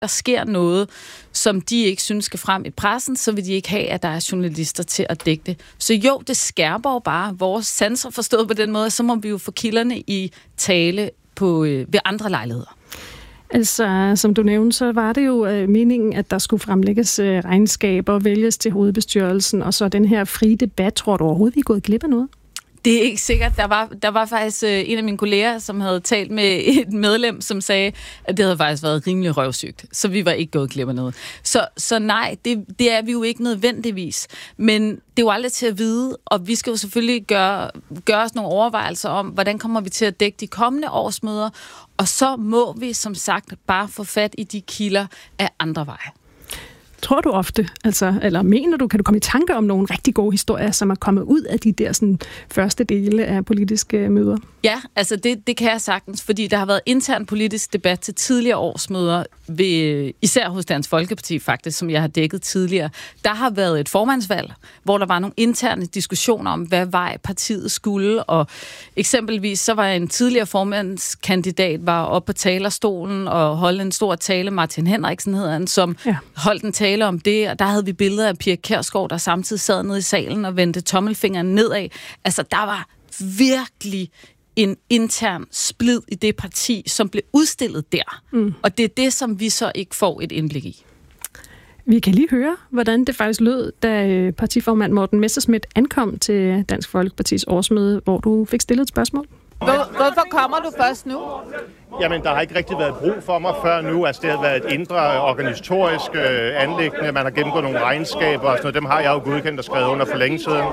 der sker noget, som de ikke synes skal frem i pressen, så vil de ikke have, at der er journalister til at dække det. Så jo, det skærper jo bare vores sanser forstået på den måde, så må vi jo få kilderne i tale ved andre lejligheder. Altså, som du nævnte, så var det jo meningen, at der skulle fremlægges regnskaber, vælges til hovedbestyrelsen, og så den her frie debat. Tror du overhovedet, vi er gået glip af noget? Det er ikke sikkert. Der var faktisk en af mine kolleger, som havde talt med et medlem, som sagde, at det havde faktisk været rimelig røvsygt. Så vi var ikke gået glip af noget. Så nej, det er vi jo ikke nødvendigvis. Men det er jo aldrig til at vide, og vi skal jo selvfølgelig gøre os nogle overvejelser om, hvordan kommer vi til at dække de kommende årsmøder, og så må vi som sagt bare få fat i de kilder af andre veje. Tror du ofte, eller mener du, kan du komme i tanke om nogle rigtig gode historier, som er kommet ud af de der sådan, første dele af politiske møder? Ja, altså det kan jeg sagtens, fordi der har været intern politisk debat til tidligere årsmøder, især hos Dansk Folkeparti faktisk, som jeg har dækket tidligere. Der har været et formandsvalg, hvor der var nogle interne diskussioner om, hvad vej partiet skulle, og eksempelvis så var en tidligere formandskandidat var oppe på talerstolen og holdt en stor tale, Martin Henriksen hedder han, som holdt en tale om det, og der havde vi billeder af Pia Kjærsgaard, der samtidig sad nede i salen og vendte tommelfingeren nedad. Altså, der var virkelig en intern splid i det parti, som blev udstillet der. Og det er det, som vi så ikke får et indblik i. Vi kan lige høre, hvordan det faktisk lød, da partiformand Morten Messerschmidt ankom til Dansk Folkepartis årsmøde, hvor du fik stillet et spørgsmål. Hvorfor kommer du først nu? Jamen, der har ikke rigtig været brug for mig før nu. Altså, det har været et indre organisatorisk anliggende. Man har gennemgået nogle regnskaber og sådan noget. Dem har jeg jo godkendt og skrevet under for længe siden.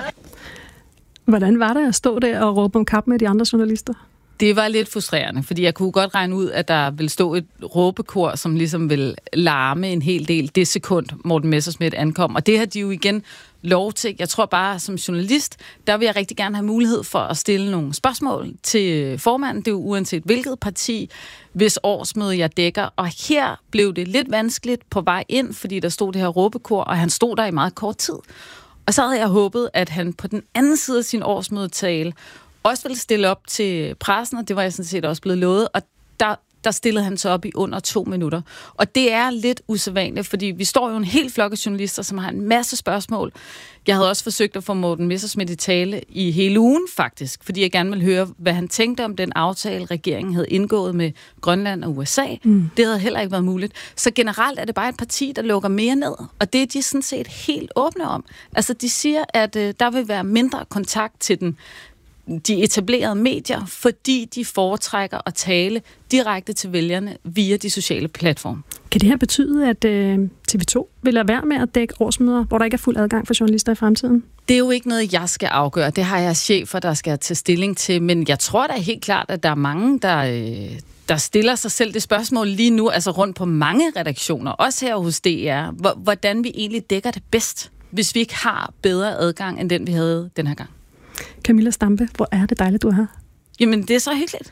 Hvordan var det at stå der og råbe om kap med de andre journalister? Det var lidt frustrerende, fordi jeg kunne godt regne ud, at der ville stå et råbekor, som ligesom ville larme en hel del det sekund, Morten Messerschmidt ankom. Og det har de jo igen lov til. Jeg tror bare, som journalist, der vil jeg rigtig gerne have mulighed for at stille nogle spørgsmål til formanden. Det er jo uanset hvilket parti, hvis årsmøde jeg dækker. Og her blev det lidt vanskeligt på vej ind, fordi der stod det her råbekor, og han stod der i meget kort tid. Og så havde jeg håbet, at han på den anden side af sin årsmødetale også ville stille op til pressen, og det var jeg sådan set også blevet lovet, og der stillede han sig op i under 2 minutter. Og det er lidt usædvanligt, fordi vi står jo en hel flok af journalister, som har en masse spørgsmål. Jeg havde også forsøgt at få Morten Messerschmidt i tale i hele ugen faktisk, fordi jeg gerne ville høre, hvad han tænkte om den aftale, regeringen havde indgået med Grønland og USA. Det havde heller ikke været muligt. Så generelt er det bare et parti, der lukker mere ned, og det er de sådan set helt åbne om. Altså de siger, at der vil være mindre kontakt til de etablerede medier, fordi de foretrækker at tale direkte til vælgerne via de sociale platforme. Kan det her betyde, at TV2 vil lade være med at dække årsmøder, hvor der ikke er fuld adgang for journalister i fremtiden? Det er jo ikke noget, jeg skal afgøre. Det har jeg chefer, der skal tage stilling til. Men jeg tror da helt klart, at der er mange, der stiller sig selv det spørgsmål lige nu, altså rundt på mange redaktioner, også her hos DR, hvordan vi egentlig dækker det bedst, hvis vi ikke har bedre adgang, end den vi havde den her gang. Camilla Stampe, hvor er det dejligt, du er her. Jamen, det er så hyggeligt.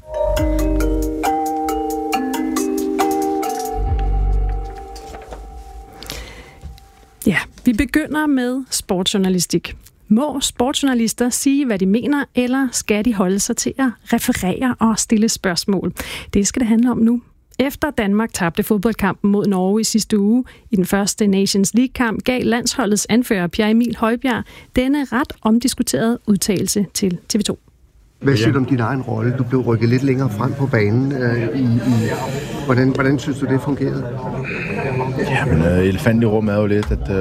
Ja, vi begynder med sportsjournalistik. Må sportsjournalister sige, hvad de mener, eller skal de holde sig til at referere og stille spørgsmål? Det skal det handle om nu. Efter Danmark tabte fodboldkampen mod Norge i sidste uge i den første Nations League-kamp, gav landsholdets anfører Pierre Emil Højbjerg denne ret omdiskuterede udtalelse til TV2. Hvad siger du om din egen rolle? Du blev rykket lidt længere frem på banen. Hvordan synes du, det fungerede? Jamen, elefant i rummet er jo lidt, at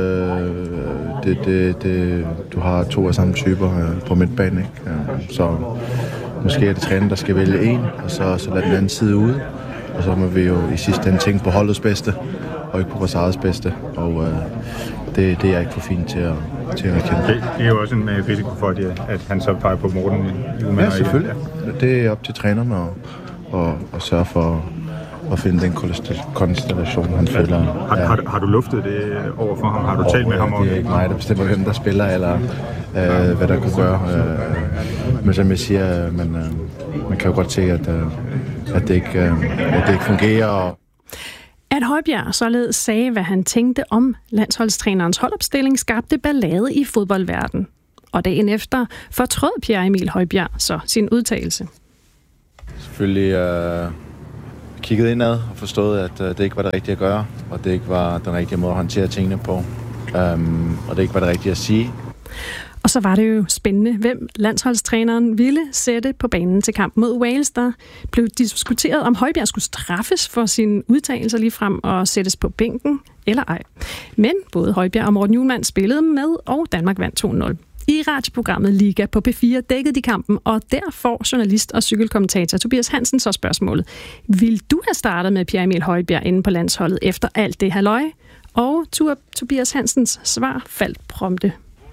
du har 2 af samme typer på midtbanen, ikke? Så måske er det træneren, der skal vælge en, og så lade den anden side ude. Og så må vi jo i sidste ende tænke på holdets bedste, og ikke på vores eget bedste. Og det er jeg ikke for fint til at kende. Det er jo også en risiko for, at han så peger på Morten. Ja, selvfølgelig. Det er op til træneren at sørge for at finde den konstellation, han føler. Har du luftet det over for ham? Har du talt med ham om det? Det er ikke mig, der bestemmer, hvem der spiller, eller hvad der kunne gøre. Men som jeg siger, man kan jo godt se, at det ikke fungerer. At Højbjerg således sagde, hvad han tænkte om landsholdstrænerens holdopstilling, skabte ballade i fodboldverdenen. Og dagen efter fortrød Pierre Emil Højbjerg så sin udtalelse. Selvfølgelig kigget indad og forstået, at det ikke var det rigtige at gøre, og det ikke var den rigtige måde at håndtere tingene på, og det ikke var det rigtige at sige. Og så var det jo spændende, hvem landsholdstræneren ville sætte på banen til kampen mod Wales. Der blev diskuteret, om Højbjerg skulle straffes for sine udtalelser lige frem og sættes på bænken eller ej. Men både Højbjerg og Morten Hjulmand spillede med, og Danmark vandt 2-0. I radioprogrammet Liga på P4 dækkede de kampen, og der får journalist og cykelkommentator Tobias Hansen så spørgsmålet: vil du have startet med Pierre Emil Højbjerg inde på landsholdet efter alt det halløj? Og Tobias Hansens svar faldt prompte.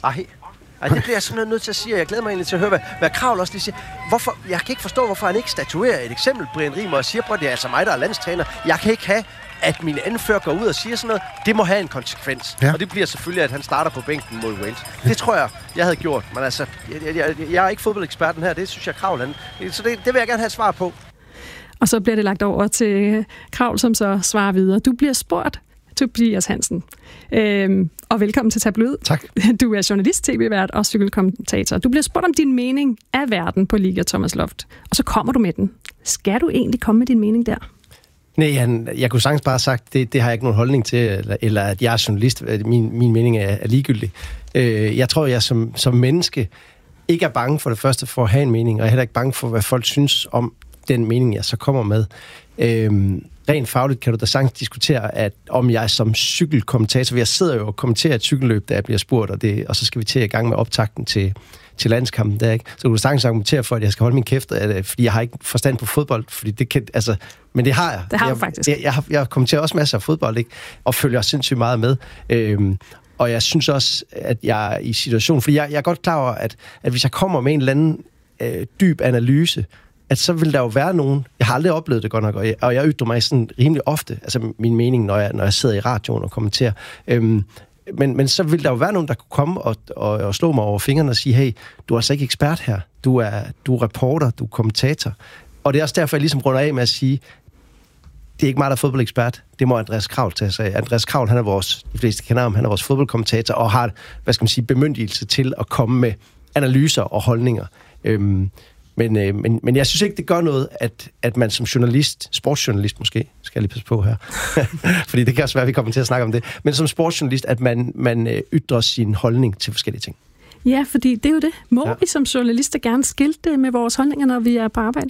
Ej, det bliver jeg simpelthen nødt til at sige, og jeg glæder mig egentlig til at høre, hvad Kravl også lige siger. Jeg kan ikke forstå, hvorfor han ikke statuerer et eksempel, Brian Riemer, og siger på, at det er altså mig, der er landstræner. Jeg kan ikke have, at min anfører går ud og siger sådan noget. Det må have en konsekvens. Ja. Og det bliver selvfølgelig, at han starter på bænken mod Wales. Det tror jeg havde gjort. Men altså, jeg er ikke fodboldeksperten her. Det synes jeg, Kravl han. Så det vil jeg gerne have et svar på. Og så bliver det lagt over til Kravl, som så svarer videre. Du bliver spurgt, Tobias Hansen. Og velkommen til Tabloid. Tak. Du er journalist, tv-vært og cykelkommentator. Du bliver spurgt om din mening af verden på Liga, Thomas Loft. Og så kommer du med den. Skal du egentlig komme med din mening der? Nej, jeg kunne sagtens bare have sagt, det har jeg ikke nogen holdning til, eller at jeg er journalist. Min mening er ligegyldig. Jeg tror, jeg som menneske ikke er bange for det første for at have en mening, og jeg er heller ikke bange for, hvad folk synes om den mening, jeg så kommer med. Rent fagligt kan du da sagtens diskutere, at om jeg som cykelkommentator, jeg sidder jo og kommenterer et cykelløb, da jeg bliver spurgt, og så skal vi til i gang med optakten til landskampen der, ikke? Så du kan sagtens argumentere for, at jeg skal holde min kæft, fordi jeg har ikke forstand på fodbold, fordi det kan, altså, men det har jeg. Det har du faktisk. Jeg kommenterer også masser af fodbold, ikke? Og følger sindssygt meget med. Og jeg synes også, at jeg er i situationen, fordi jeg er godt klar over, at hvis jeg kommer med en eller anden dyb analyse, at så vil der jo være nogen, jeg har aldrig oplevet det godt nok, og jeg ytrer mig sådan rimelig ofte, altså min mening, når jeg sidder i radioen og kommenterer. Men så vil der jo være nogen, der kunne komme og slå mig over fingrene og sige, hey, du er altså ikke ekspert her, du er reporter, du er kommentator. Og det er også derfor, jeg ligesom runder af med at sige, det er ikke mig, der er fodboldekspert, det må Andreas Kravl tage sig af. Andreas Kravl, han er de fleste kender ham, han er vores fodboldkommentator, og har, bemyndigelse til at komme med analyser og holdninger. Men jeg synes ikke, det gør noget, at man som journalist, sportsjournalist måske, skal jeg lige passe på her, fordi det kan også være, at vi kommer til at snakke om det, men som sportsjournalist, at man ytrer sin holdning til forskellige ting. Ja, fordi det er jo det. Må vi som journalister gerne skilte med vores holdninger, når vi er på arbejde?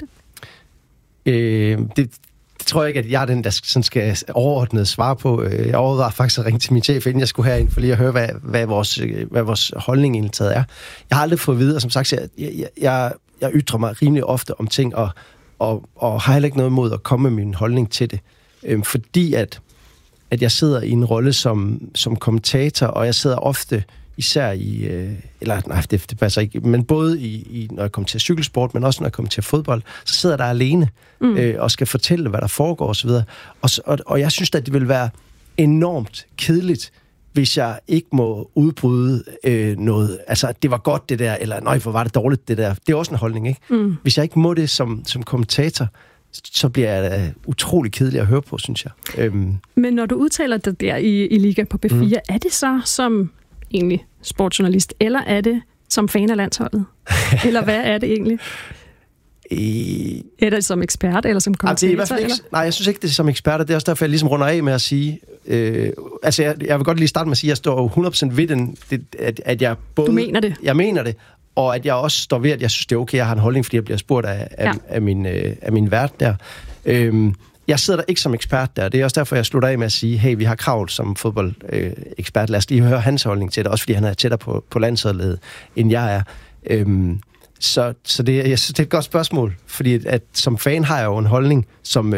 Det tror jeg ikke, at jeg er den, der sådan skal overordnet svare på. Jeg overvejede faktisk at ringe til min chef, inden jeg skulle herind, for lige at høre, hvad vores holdning egentlig taget er. Jeg har aldrig fået at vide, og som sagt, jeg ytrer mig rimelig ofte om ting, og har heller ikke noget imod at komme med min holdning til det. Fordi at jeg sidder i en rolle som kommentator, og jeg sidder ofte især i, det passer ikke, men både når jeg kommer til cykelsport, men også når jeg kommer til fodbold, så sidder der alene og skal fortælle, hvad der foregår osv. Og jeg synes, at det vil være enormt kedeligt, hvis jeg ikke må udbryde noget. Altså, det var godt det der, eller nej, hvor var det dårligt det der. Det er også en holdning, ikke? Hvis jeg ikke må det som kommentator, så bliver jeg utrolig kedelig at høre på, synes jeg. Men når du udtaler det der i Liga på B4, er det så som egentlig sportsjournalist, eller er det som fan af landsholdet? Eller hvad er det egentlig? Er det som ekspert, eller som kommentator? Nej, jeg synes ikke, det er som ekspert. Det er også derfor, jeg ligesom runder af med at sige... jeg vil godt lige starte med at sige, at jeg står 100% ved den, at jeg både... Du mener det? Jeg mener det, og at jeg også står ved, at jeg synes, det er okay, jeg har en holdning, fordi jeg bliver spurgt af min vært der. Jeg sidder der ikke som ekspert der. Det er også derfor, jeg slutter af med at sige, hey, vi har Kravl som fodboldekspert. Lad os lige høre hans holdning til det, også fordi han er tættere på landsholdet, end jeg er. Så jeg synes, det er et godt spørgsmål, fordi at som fan har jeg jo en holdning, som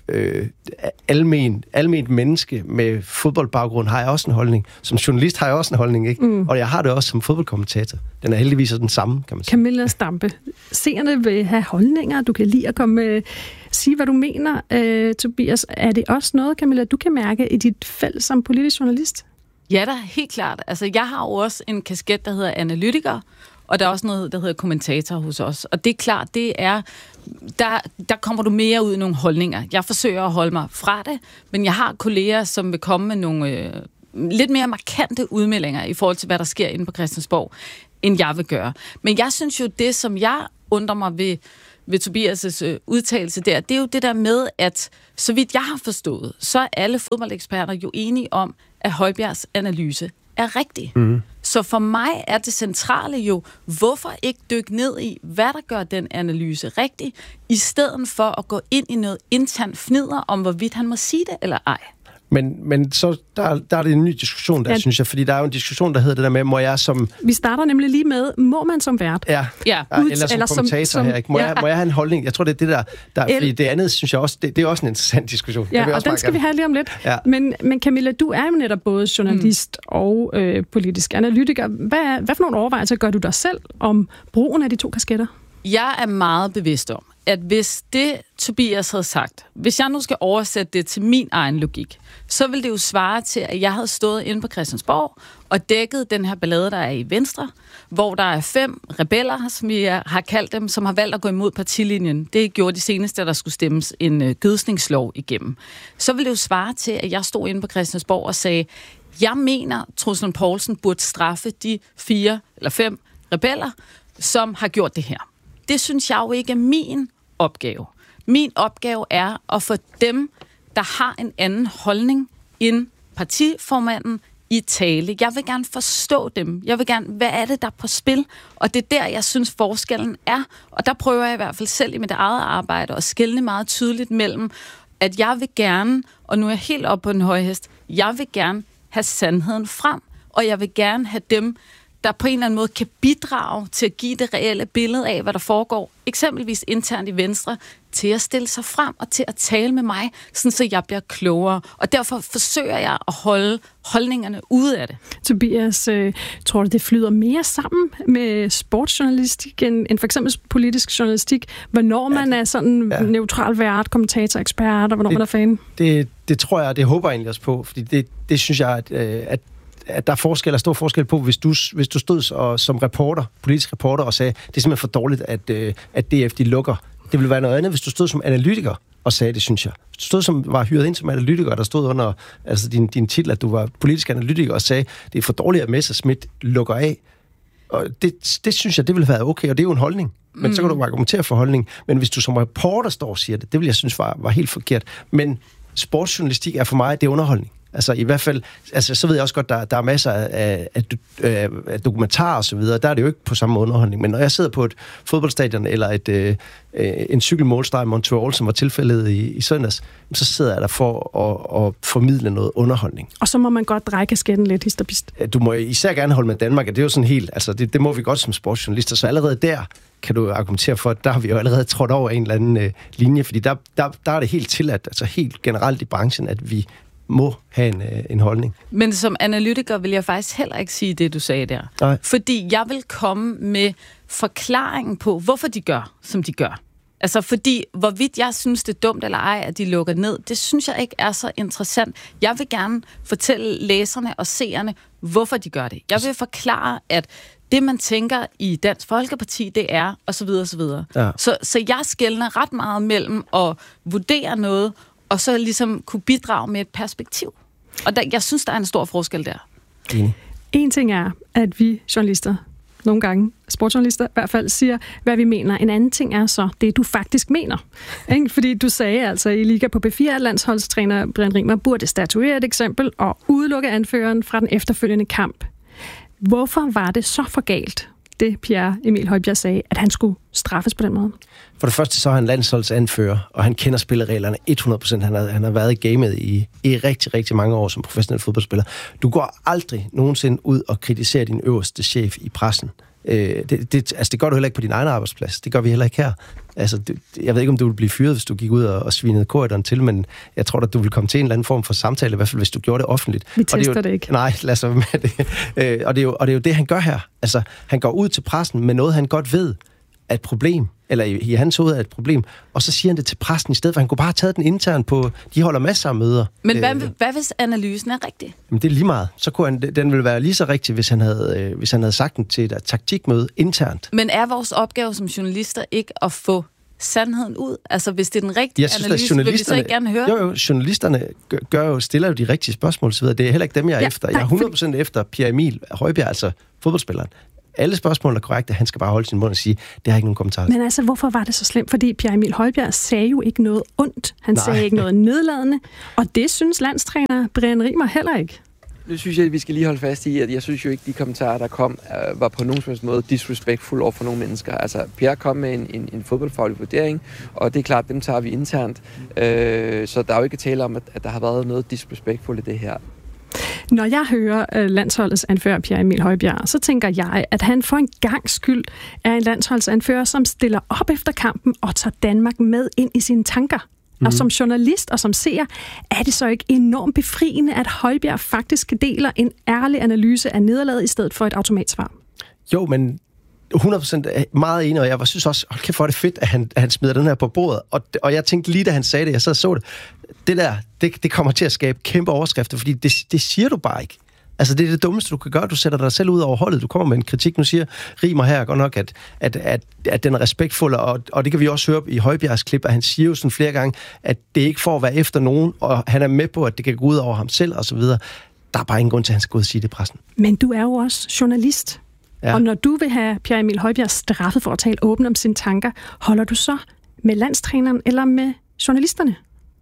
alment menneske med fodboldbaggrund har jeg også en holdning. Som journalist har jeg også en holdning, ikke? Og jeg har det også som fodboldkommentator. Den er heldigvis den samme, kan man sige. Camilla Stampe, seerne vil have holdninger. Du kan lide at sige, hvad du mener. Tobias, er det også noget, Camilla, du kan mærke i dit felt som politisk journalist? Ja, da, helt klart. Altså, jeg har jo også en kasket, der hedder analytiker, og der er også noget, der hedder kommentator hos os. Og det er klart, det er, der kommer du mere ud i nogle holdninger. Jeg forsøger at holde mig fra det, men jeg har kolleger, som vil komme med nogle lidt mere markante udmeldinger i forhold til, hvad der sker inde på Christiansborg, end jeg vil gøre. Men jeg synes jo, det som jeg undrer mig ved Tobias' udtalelse der, det er jo det der med, at så vidt jeg har forstået, så er alle fodboldeksperter jo enige om, at Højbjergs analyse er rigtig. Mm. Så for mig er det centrale jo, hvorfor ikke dykke ned i, hvad der gør den analyse rigtig, i stedet for at gå ind i noget internt fnidder om, hvorvidt han må sige det eller ej. Men så der er det en ny diskussion der, synes jeg, fordi der er jo en diskussion, der hedder det der med, må jeg som... Vi starter nemlig lige med, må man som vært? Ja. Eller som kommentator her, ikke? Må jeg have en holdning? Jeg tror, det er det der fordi det andet, synes jeg også, det er også en interessant diskussion. Ja, og den skal vi have lige om lidt. Ja. Men Camilla, du er jo netop både journalist og politisk analytiker. Hvad for nogle overvejelser gør du dig selv om brugen af de to kasketter? Jeg er meget bevidst om, at hvis det Tobias havde sagt, hvis jeg nu skal oversætte det til min egen logik, så vil det jo svare til, at jeg havde stået inde på Christiansborg og dækket den her ballade, der er i Venstre, hvor der er 5 rebeller, som vi har kaldt dem, som har valgt at gå imod partilinjen. Det gjorde de seneste, der skulle stemmes en gødsningslov igennem. Så vil det jo svare til, at jeg stod inde på Christiansborg og sagde, jeg mener, Troels Lund Poulsen burde straffe de 4 eller 5 rebeller, som har gjort det her. Det synes jeg jo ikke er min opgave. Min opgave er at få dem, der har en anden holdning end partiformanden, i tale. Jeg vil gerne forstå dem. Jeg vil gerne, hvad er det, der er på spil? Og det er der, jeg synes, forskellen er. Og der prøver jeg i hvert fald selv i mit eget arbejde at skelne meget tydeligt mellem, at jeg vil gerne, og nu er jeg helt oppe på den høje hest, jeg vil gerne have sandheden frem, og jeg vil gerne have dem, der på en eller anden måde kan bidrage til at give det reelle billede af, hvad der foregår, eksempelvis internt i Venstre, til at stille sig frem og til at tale med mig, sådan så jeg bliver klogere. Og derfor forsøger jeg at holde holdningerne ude af det. Tobias, tror du, det flyder mere sammen med sportsjournalistik end for eksempel politisk journalistik? Hvornår man er sådan neutral vært, kommentator, ekspert, og hvornår man er fan? Det tror jeg, det håber jeg egentlig også på, fordi det synes jeg, at der er stor forskel på, hvis du stod som reporter, politisk reporter, og sagde, det er simpelthen for dårligt, at DF de lukker. Det ville være noget andet, hvis du stod som analytiker og sagde det, synes jeg. Hvis du stod var hyret ind som analytiker, der stod under din titel, at du var politisk analytiker og sagde, det er for dårligt, at Messerschmidt lukker af. Og det synes jeg, det ville være okay, og det er jo en holdning. Men så kan du argumentere for holdning. Men hvis du som reporter står og siger det vil jeg synes var helt forkert. Men sportsjournalistik er for mig, det er underholdning. Altså i hvert fald, så ved jeg også godt, der er masser af dokumentarer og så videre. Der er det jo ikke på samme underholdning. Men når jeg sidder på et fodboldstadion eller en cykelmålstreg i Montreal, som var tilfældet i søndags, så sidder jeg der for at formidle noget underholdning. Og så må man godt dreje kasketten lidt hist og pist. Du må især gerne holde med Danmark, og det er jo sådan helt, altså det må vi godt som sportsjournalister, så allerede der kan du argumentere for, at der har vi jo allerede trådt over en eller anden linje, fordi der er det helt tilladt, altså helt generelt i branchen, at vi må have en holdning. Men som analytiker vil jeg faktisk heller ikke sige det, du sagde der. Nej. Fordi jeg vil komme med forklaringen på, hvorfor de gør, som de gør. Altså fordi, hvorvidt jeg synes, det er dumt eller ej, at de lukker ned, det synes jeg ikke er så interessant. Jeg vil gerne fortælle læserne og seerne, hvorfor de gør det. Jeg vil forklare, at det, man tænker i Dansk Folkeparti, det er, og så videre, og så videre. Ja. Så jeg skelner ret meget mellem at vurdere noget, og så ligesom kunne bidrage med et perspektiv. Og jeg synes, der er en stor forskel der. En ting er, at vi journalister, nogle gange sportsjournalister i hvert fald, siger, hvad vi mener. En anden ting er så det, du faktisk mener. Ikke? Fordi du sagde altså i Liga på B4, at landsholdstræner Brian Rimer burde statuere et eksempel og udelukke anføreren fra den efterfølgende kamp. Hvorfor var det så for galt, det Pierre Emil Højbjerg sagde, at han skulle straffes på den måde? For det første så er han landsholdsanfører, og han kender spillereglerne 100%. Han har været i gamet i rigtig, rigtig mange år som professionel fodboldspiller. Du går aldrig nogensinde ud og kritiserer din øverste chef i pressen. Det gør du heller ikke på din egen arbejdsplads. Det gør vi heller ikke her. Altså, jeg ved ikke, om du ville blive fyret, hvis du gik ud og svinede korridoren til, men jeg tror, at du ville komme til en eller anden form for samtale, i hvert fald hvis du gjorde det offentligt. Vi tester det ikke. Nej, lad os være med det. Og det er jo det, han gør her. Altså, han går ud til pressen med noget, han godt ved er et problem, eller i hans hoved er et problem, og så siger han det til pressen i stedet for. Han kunne bare have taget den internt på, de holder masser af møder. Men hvad hvis analysen er rigtig? Men det er lige meget. Så kunne den ville være lige så rigtig, hvis han havde sagt den til et taktikmøde internt. Men er vores opgave som journalister ikke at få sandheden ud? Altså, hvis det er den rigtige analyse, vil vi så ikke gerne høre? Jo, journalisterne stiller jo de rigtige spørgsmål, så videre. Det er heller ikke dem, jeg er efter. Jeg er 100% efter Pierre Emil Højbjerg, altså fodboldspilleren. alle spørgsmål er korrekte. Han skal bare holde sin mund og sige, det har ikke nogen kommentar. Men altså, hvorfor var det så slemt? Fordi Pierre Emil Højbjerg sagde jo ikke noget ondt. Han sagde ikke noget nedladende. Og det synes landstræner Brian Riemer heller ikke. Nu synes jeg, at vi skal lige holde fast i, at jeg synes jo ikke, de kommentarer, der kom, var på nogen som helst måde disrespectful over for nogle mennesker. Altså, Pierre kom med en fodboldfaglig vurdering, og det er klart, dem tager vi internt. Så der er jo ikke tale om, at der har været noget disrespectful i det her. Når jeg hører landsholdets anfører Pierre Emil Højbjerg, så tænker jeg, at han for en gangs skyld er en landsholdsanfører, som stiller op efter kampen og tager Danmark med ind i sine tanker. Og som journalist og som seer, er det så ikke enormt befriende, at Højbjerg faktisk deler en ærlig analyse af nederlaget i stedet for et automatsvar? Jo, men 100% meget enig, og jeg synes også, hold kæft, hvor er det fedt, at han smider den her på bordet. Og jeg tænkte lige, da han sagde det, jeg så det, det kommer til at skabe kæmpe overskrifter, fordi det siger du bare ikke. Altså, det er det dummeste, du kan gøre. Du sætter dig selv ud over holdet. Du kommer med en kritik. Nu siger Riemer her godt nok, at den er respektfuld, og det kan vi også høre i Højbjergs klip, at han siger jo sådan flere gange, at det ikke får at være efter nogen, og han er med på, at det kan gå ud over ham selv, og så videre. Der er bare ingen grund til, at han skal gå ud og sige det i pressen. Men du er jo også journalist. Ja. Og når du vil have Pierre Emil Højbjerg straffet for at tale åbent om sine tanker, holder du så med eller med journalisterne?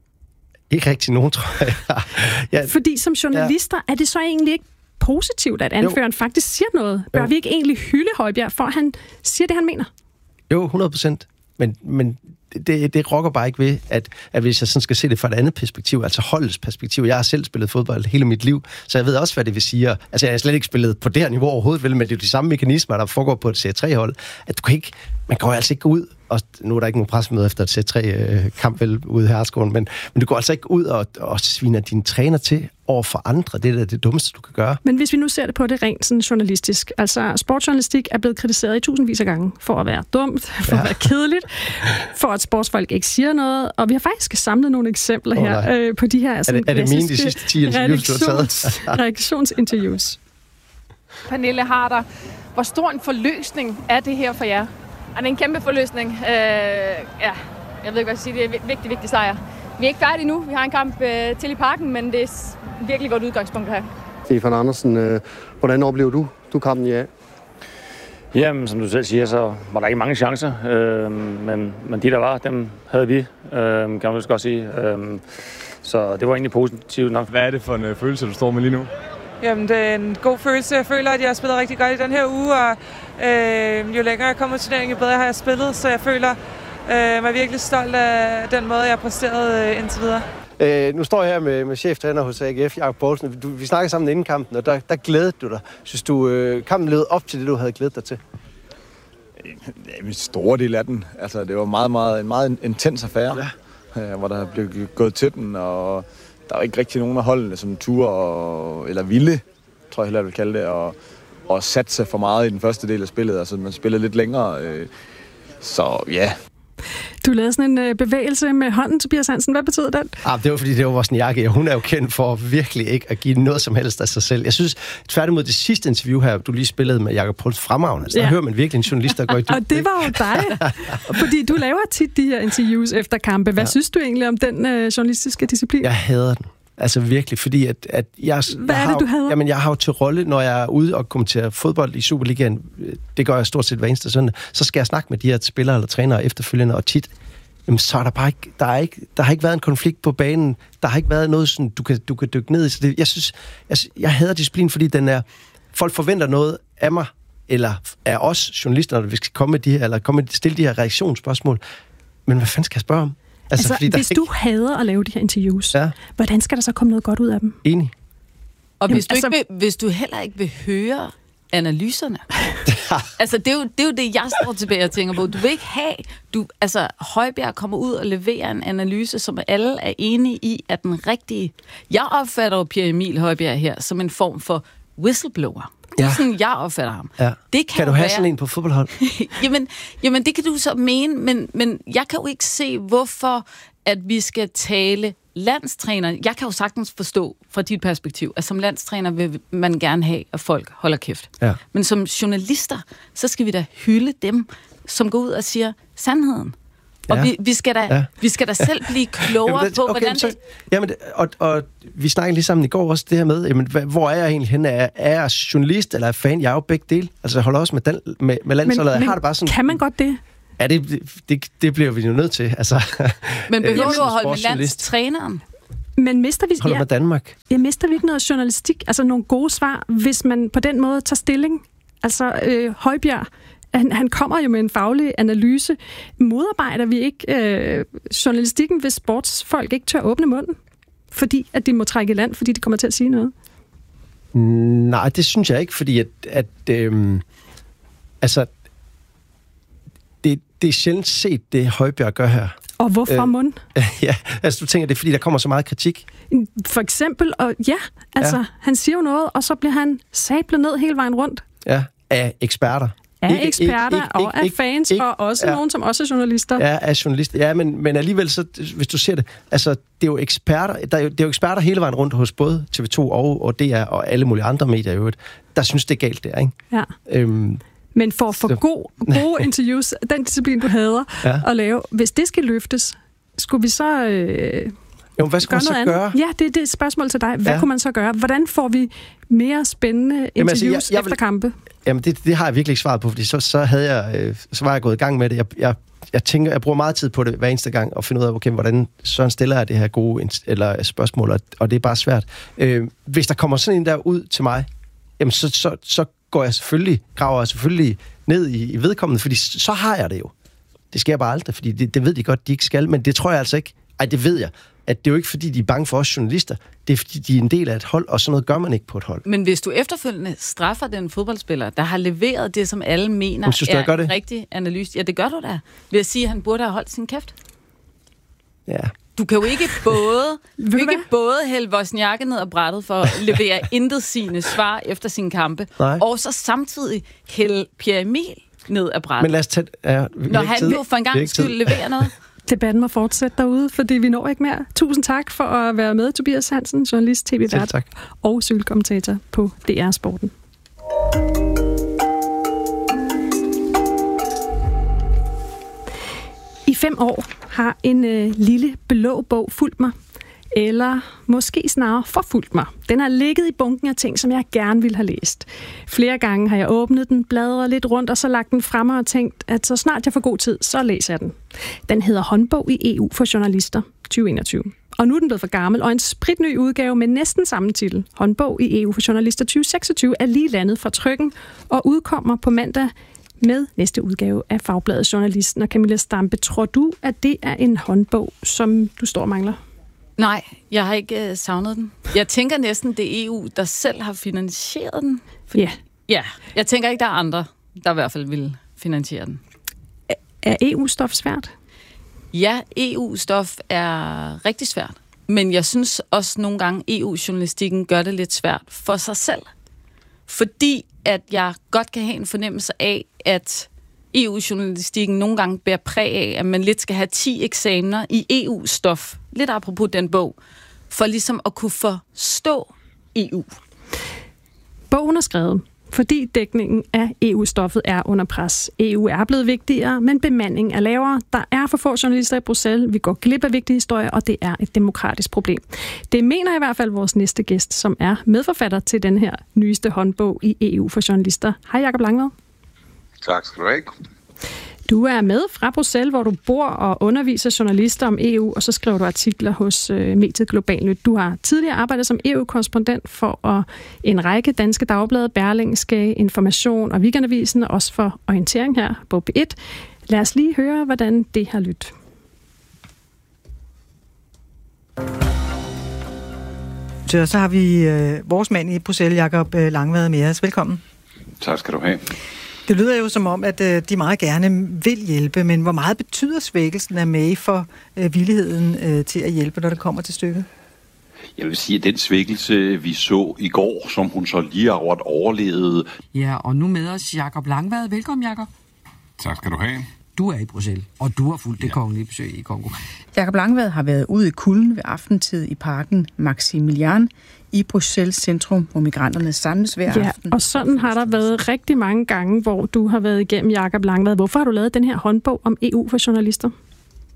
Ikke rigtig nogen, tror jeg. Fordi som journalister, er det så egentlig ikke positivt, at anføreren faktisk siger noget? Bør vi ikke egentlig hylde Højbjerg, for at han siger det, han mener? Jo, 100%. Men det rokker bare ikke ved, at hvis jeg sådan skal se det fra et andet perspektiv, altså holdets perspektiv. Jeg har selv spillet fodbold hele mit liv, så jeg ved også, hvad det vil sige. Altså, jeg har slet ikke spillet på det her niveau overhovedet, men det er jo de samme mekanismer, der foregår på et C3-hold. At man kan jo altså ikke gå ud, og nu er der ikke nogen pressemøde efter et C3-kamp ude i Herreskolen, men du går altså ikke ud og sviner dine træner til over for andre. Det er det dummeste, du kan gøre. Men hvis vi nu ser det på det rent sådan journalistisk, altså sportsjournalistik er blevet kritiseret i tusindvis af gange for at være dumt, for at være kedeligt, for at sportsfolk ikke siger noget, og vi har faktisk samlet nogle eksempler her på de her sådan, er det mine de sidste 10 interviews, du har taget? Reaktionsinterviews. Pernille Harder, hvor stor en forløsning er det her for jer? Det er en kæmpe forløsning. Jeg ved ikke, hvad jeg skal sige. Det er en vigtig sejr. Vi er ikke færdige nu. Vi har en kamp til i parken, men det er virkelig godt udgangspunkt her. Stefan Andersen, hvordan oplever du kampen i dag? Jamen, som du selv siger, så var der ikke mange chancer. Men de, der var, dem havde vi, kan man godt sige. Så det var egentlig positivt nok. Hvad er det for en følelse, du står med lige nu? Jamen, det er en god følelse. Jeg føler, at jeg har spillet rigtig godt i den her uge, og jo længere jeg kommer til turneringen, jo bedre har jeg spillet, så jeg føler mig virkelig stolt af den måde, jeg har præsteret indtil videre. Nu står jeg her med cheftræner hos AGF, Jakob Poulsen. Vi snakkede sammen inden kampen, og der glædede du dig. Synes du, kampen levede op til det, du havde glædet dig til? En store del af den. Altså, det var en meget intens affære, hvor der blev gået til den, og der var ikke rigtig nogen af holdene, som turde eller ville, tror jeg hellere, jeg vil kalde det, og satte sig for meget i den første del af spillet. Altså, man spillede lidt længere. Så ja. Du lavede sådan en bevægelse med hånden, Tobias Hansen. Hvad betyder den? Det var, fordi det var vores jakke, og hun er jo kendt for virkelig ikke at give noget som helst af sig selv. Jeg synes, tværtimod det sidste interview her, du lige spillede med Jakob Poulsen fremragende. Altså, der hører man virkelig en journalist, der går i dybden. Og det var jo dig. Fordi du laver tit de her interviews efter kampe. Hvad synes du egentlig om den journalistiske disciplin? Jeg hader den. Altså virkelig, fordi at jeg... Hvad er det, du hader? Jamen, jeg har jo til rolle, når jeg er ude og kommenterer fodbold i Superligaen, det gør jeg stort set hver eneste søndag, så skal jeg snakke med de her spillere eller trænere efterfølgende, og tit, jamen, så er der bare ikke... Der har ikke været en konflikt på banen. Der har ikke været noget, sådan, du kan dykke ned i. Så det, jeg hader disciplin, fordi den er... Folk forventer noget af mig, eller af os journalister, når vi skal komme med de her, eller stille de her reaktionsspørgsmål. Men hvad fanden skal jeg spørge om? Altså hvis du hader at lave de her interviews, hvordan skal der så komme noget godt ud af dem? Enig. Og hvis du heller ikke vil høre analyserne. Altså, det er jo det, jeg står tilbage og tænker på. Du vil ikke have... Højbjerg kommer ud og leverer en analyse, som alle er enige i, at den rigtige... Jeg opfatter jo Pierre Emil Højbjerg her som en form for whistleblower. Det er sådan, jeg opfatter ham. Ja. Det kan du have sådan en på fodboldhold? jamen, det kan du så mene, men jeg kan jo ikke se, hvorfor at vi skal tale landstræner. Jeg kan jo sagtens forstå fra dit perspektiv, at som landstræner vil man gerne have, at folk holder kæft. Ja. Men som journalister, så skal vi da hylde dem, som går ud og siger sandheden. Og vi skal da selv blive klogere på, hvordan det... Jamen, og vi snakkede lige sammen i går også det her med, jamen, hvor er jeg egentlig henne? Er jeg journalist, eller er fan? Jeg er jo begge dele. Altså, jeg holder også med landsholdet. Jeg har det bare sådan... Kan man godt det? Ja, det bliver vi jo nødt til. Altså, men behøver du at holde med landstræneren? Men mister vi... Holder med Danmark. Mister vi ikke noget journalistik? Altså nogle gode svar, hvis man på den måde tager stilling? Altså, Højbjerg, han kommer jo med en faglig analyse. Modarbejder vi ikke journalistikken, hvis sportsfolk ikke tør åbne munden? Fordi at de må trække i land, fordi de kommer til at sige noget? Nej, det synes jeg ikke, fordi altså, det er sjældent set, det Højbjerg gør her. Og hvorfor mund? Ja, altså du tænker, det er fordi, der kommer så meget kritik? For eksempel, og han siger jo noget, og så bliver han sablet ned hele vejen rundt. Ja, af eksperter. Af eksperter og af fans, og også nogen, som også er journalister. Ja, af journalister. Ja, men alligevel, så, hvis du ser det, altså, det er jo eksperter, det er jo eksperter hele vejen rundt hos både TV2 og DR og alle mulige andre medier i øvrigt, der synes, det er galt der, ikke? Ja. Men for at få gode interviews, den disciplin, du hader at lave, hvis det skal løftes, skulle vi så... hvad skal man så gøre? Ja, det er et spørgsmål til dig. Hvad kunne man så gøre? Hvordan får vi mere spændende interviews efter kampe? Jamen, det har jeg virkelig ikke svaret på, fordi så var jeg gået i gang med det. Jeg bruger meget tid på det hver eneste gang, og finde ud af, okay, hvordan Søren stiller jeg det her gode spørgsmål, og det er bare svært. Hvis der kommer sådan en der ud til mig, jamen, så graver jeg selvfølgelig ned i vedkommende, fordi så har jeg det jo. Det sker bare aldrig, fordi det ved de godt, de ikke skal, men det tror jeg altså ikke. Ej, det ved jeg. At det er jo ikke, fordi de er bange for os journalister. Det er, fordi de er en del af et hold, og sådan noget gør man ikke på et hold. Men hvis du efterfølgende straffer den fodboldspiller, der har leveret det, som alle mener synes, er en rigtig analyse, ja, det gør du da. Ved at sige, at han burde have holdt sin kæft. Ja. Du kan jo ikke både hælde Wozniacki ned og brættet for at levere intetsigende svar efter sine kampe, og så samtidig hælde Pierre Emil ned af brættet. Men lad os tage... når han jo for en gang skyld leverer noget. Debatten må fortsætte derude, fordi vi når ikke mere. Tusind tak for at være med, Tobias Hansen, journalist, tv-vært og cykelkommentator på DR Sporten. I 5 år har en lille blå bog fulgt mig, eller måske snarere forfulgt mig. Den har ligget i bunken af ting, som jeg gerne ville have læst. Flere gange har jeg åbnet den, bladret lidt rundt, og så lagt den frem og tænkt, at så snart jeg får god tid, så læser jeg den. Den hedder Håndbog i EU for journalister 2021. Og nu er den blevet for gammel, og en spritny udgave med næsten samme titel, Håndbog i EU for journalister 2026, er lige landet fra trykken og udkommer på mandag med næste udgave af Fagbladet Journalisten. Og Camilla Stampe, tror du, at det er en håndbog, som du står og mangler? Nej, jeg har ikke savnet den. Jeg tænker næsten, det er EU, der selv har finansieret den. Ja, jeg tænker ikke, der er andre, der i hvert fald vil finansiere den. Er EU-stof svært? Ja, EU-stof er rigtig svært. Men jeg synes også nogle gange, EU-journalistikken gør det lidt svært for sig selv. Fordi at jeg godt kan have en fornemmelse af, at EU-journalistikken nogle gange bærer præg af, at man lidt skal have 10 eksamener i EU-stof, lidt apropos den bog, for ligesom at kunne forstå EU. Bogen er skrevet, fordi dækningen af EU-stoffet er under pres. EU er blevet vigtigere, men bemandingen er lavere. Der er for få journalister i Bruxelles. Vi går glip af vigtige historier, og det er et demokratisk problem. Det mener i hvert fald vores næste gæst, som er medforfatter til den her nyeste håndbog i EU for journalister. Hej Jakob Langvad. Tak skal du have. Du er med fra Bruxelles, hvor du bor og underviser journalister om EU, og så skriver du artikler hos mediet Global Nyt. Du har tidligere arbejdet som EU-korrespondent for en række danske dagblade, Berlingske, Information og Weekendavisen, og også for orientering her på P1. Lad os lige høre, hvordan det har lyttet. Så har vi vores mand i Bruxelles, Jakob Langvad, med os. Velkommen. Tak skal du have. Det lyder jo som om, at de meget gerne vil hjælpe, men hvor meget betyder svækkelsen af May for villigheden til at hjælpe, når det kommer til stykket? Jeg vil sige, at den svækkelse, vi så i går, som hun så lige har overlevet. Ja, og nu med os Jakob Langvad. Velkommen, Jakob. Tak skal du have. Du er i Bruxelles, og du har fulgt det kongelige besøg i Kongo. Jakob Langvad har været ude i kulden ved aftentid i parken Maximilian i Bruxelles centrum, hvor migranterne samles hver aften. Og sådan har der været rigtig mange gange, hvor du har været igennem, Jakob Langvad. Hvorfor har du lavet den her håndbog om EU for journalister?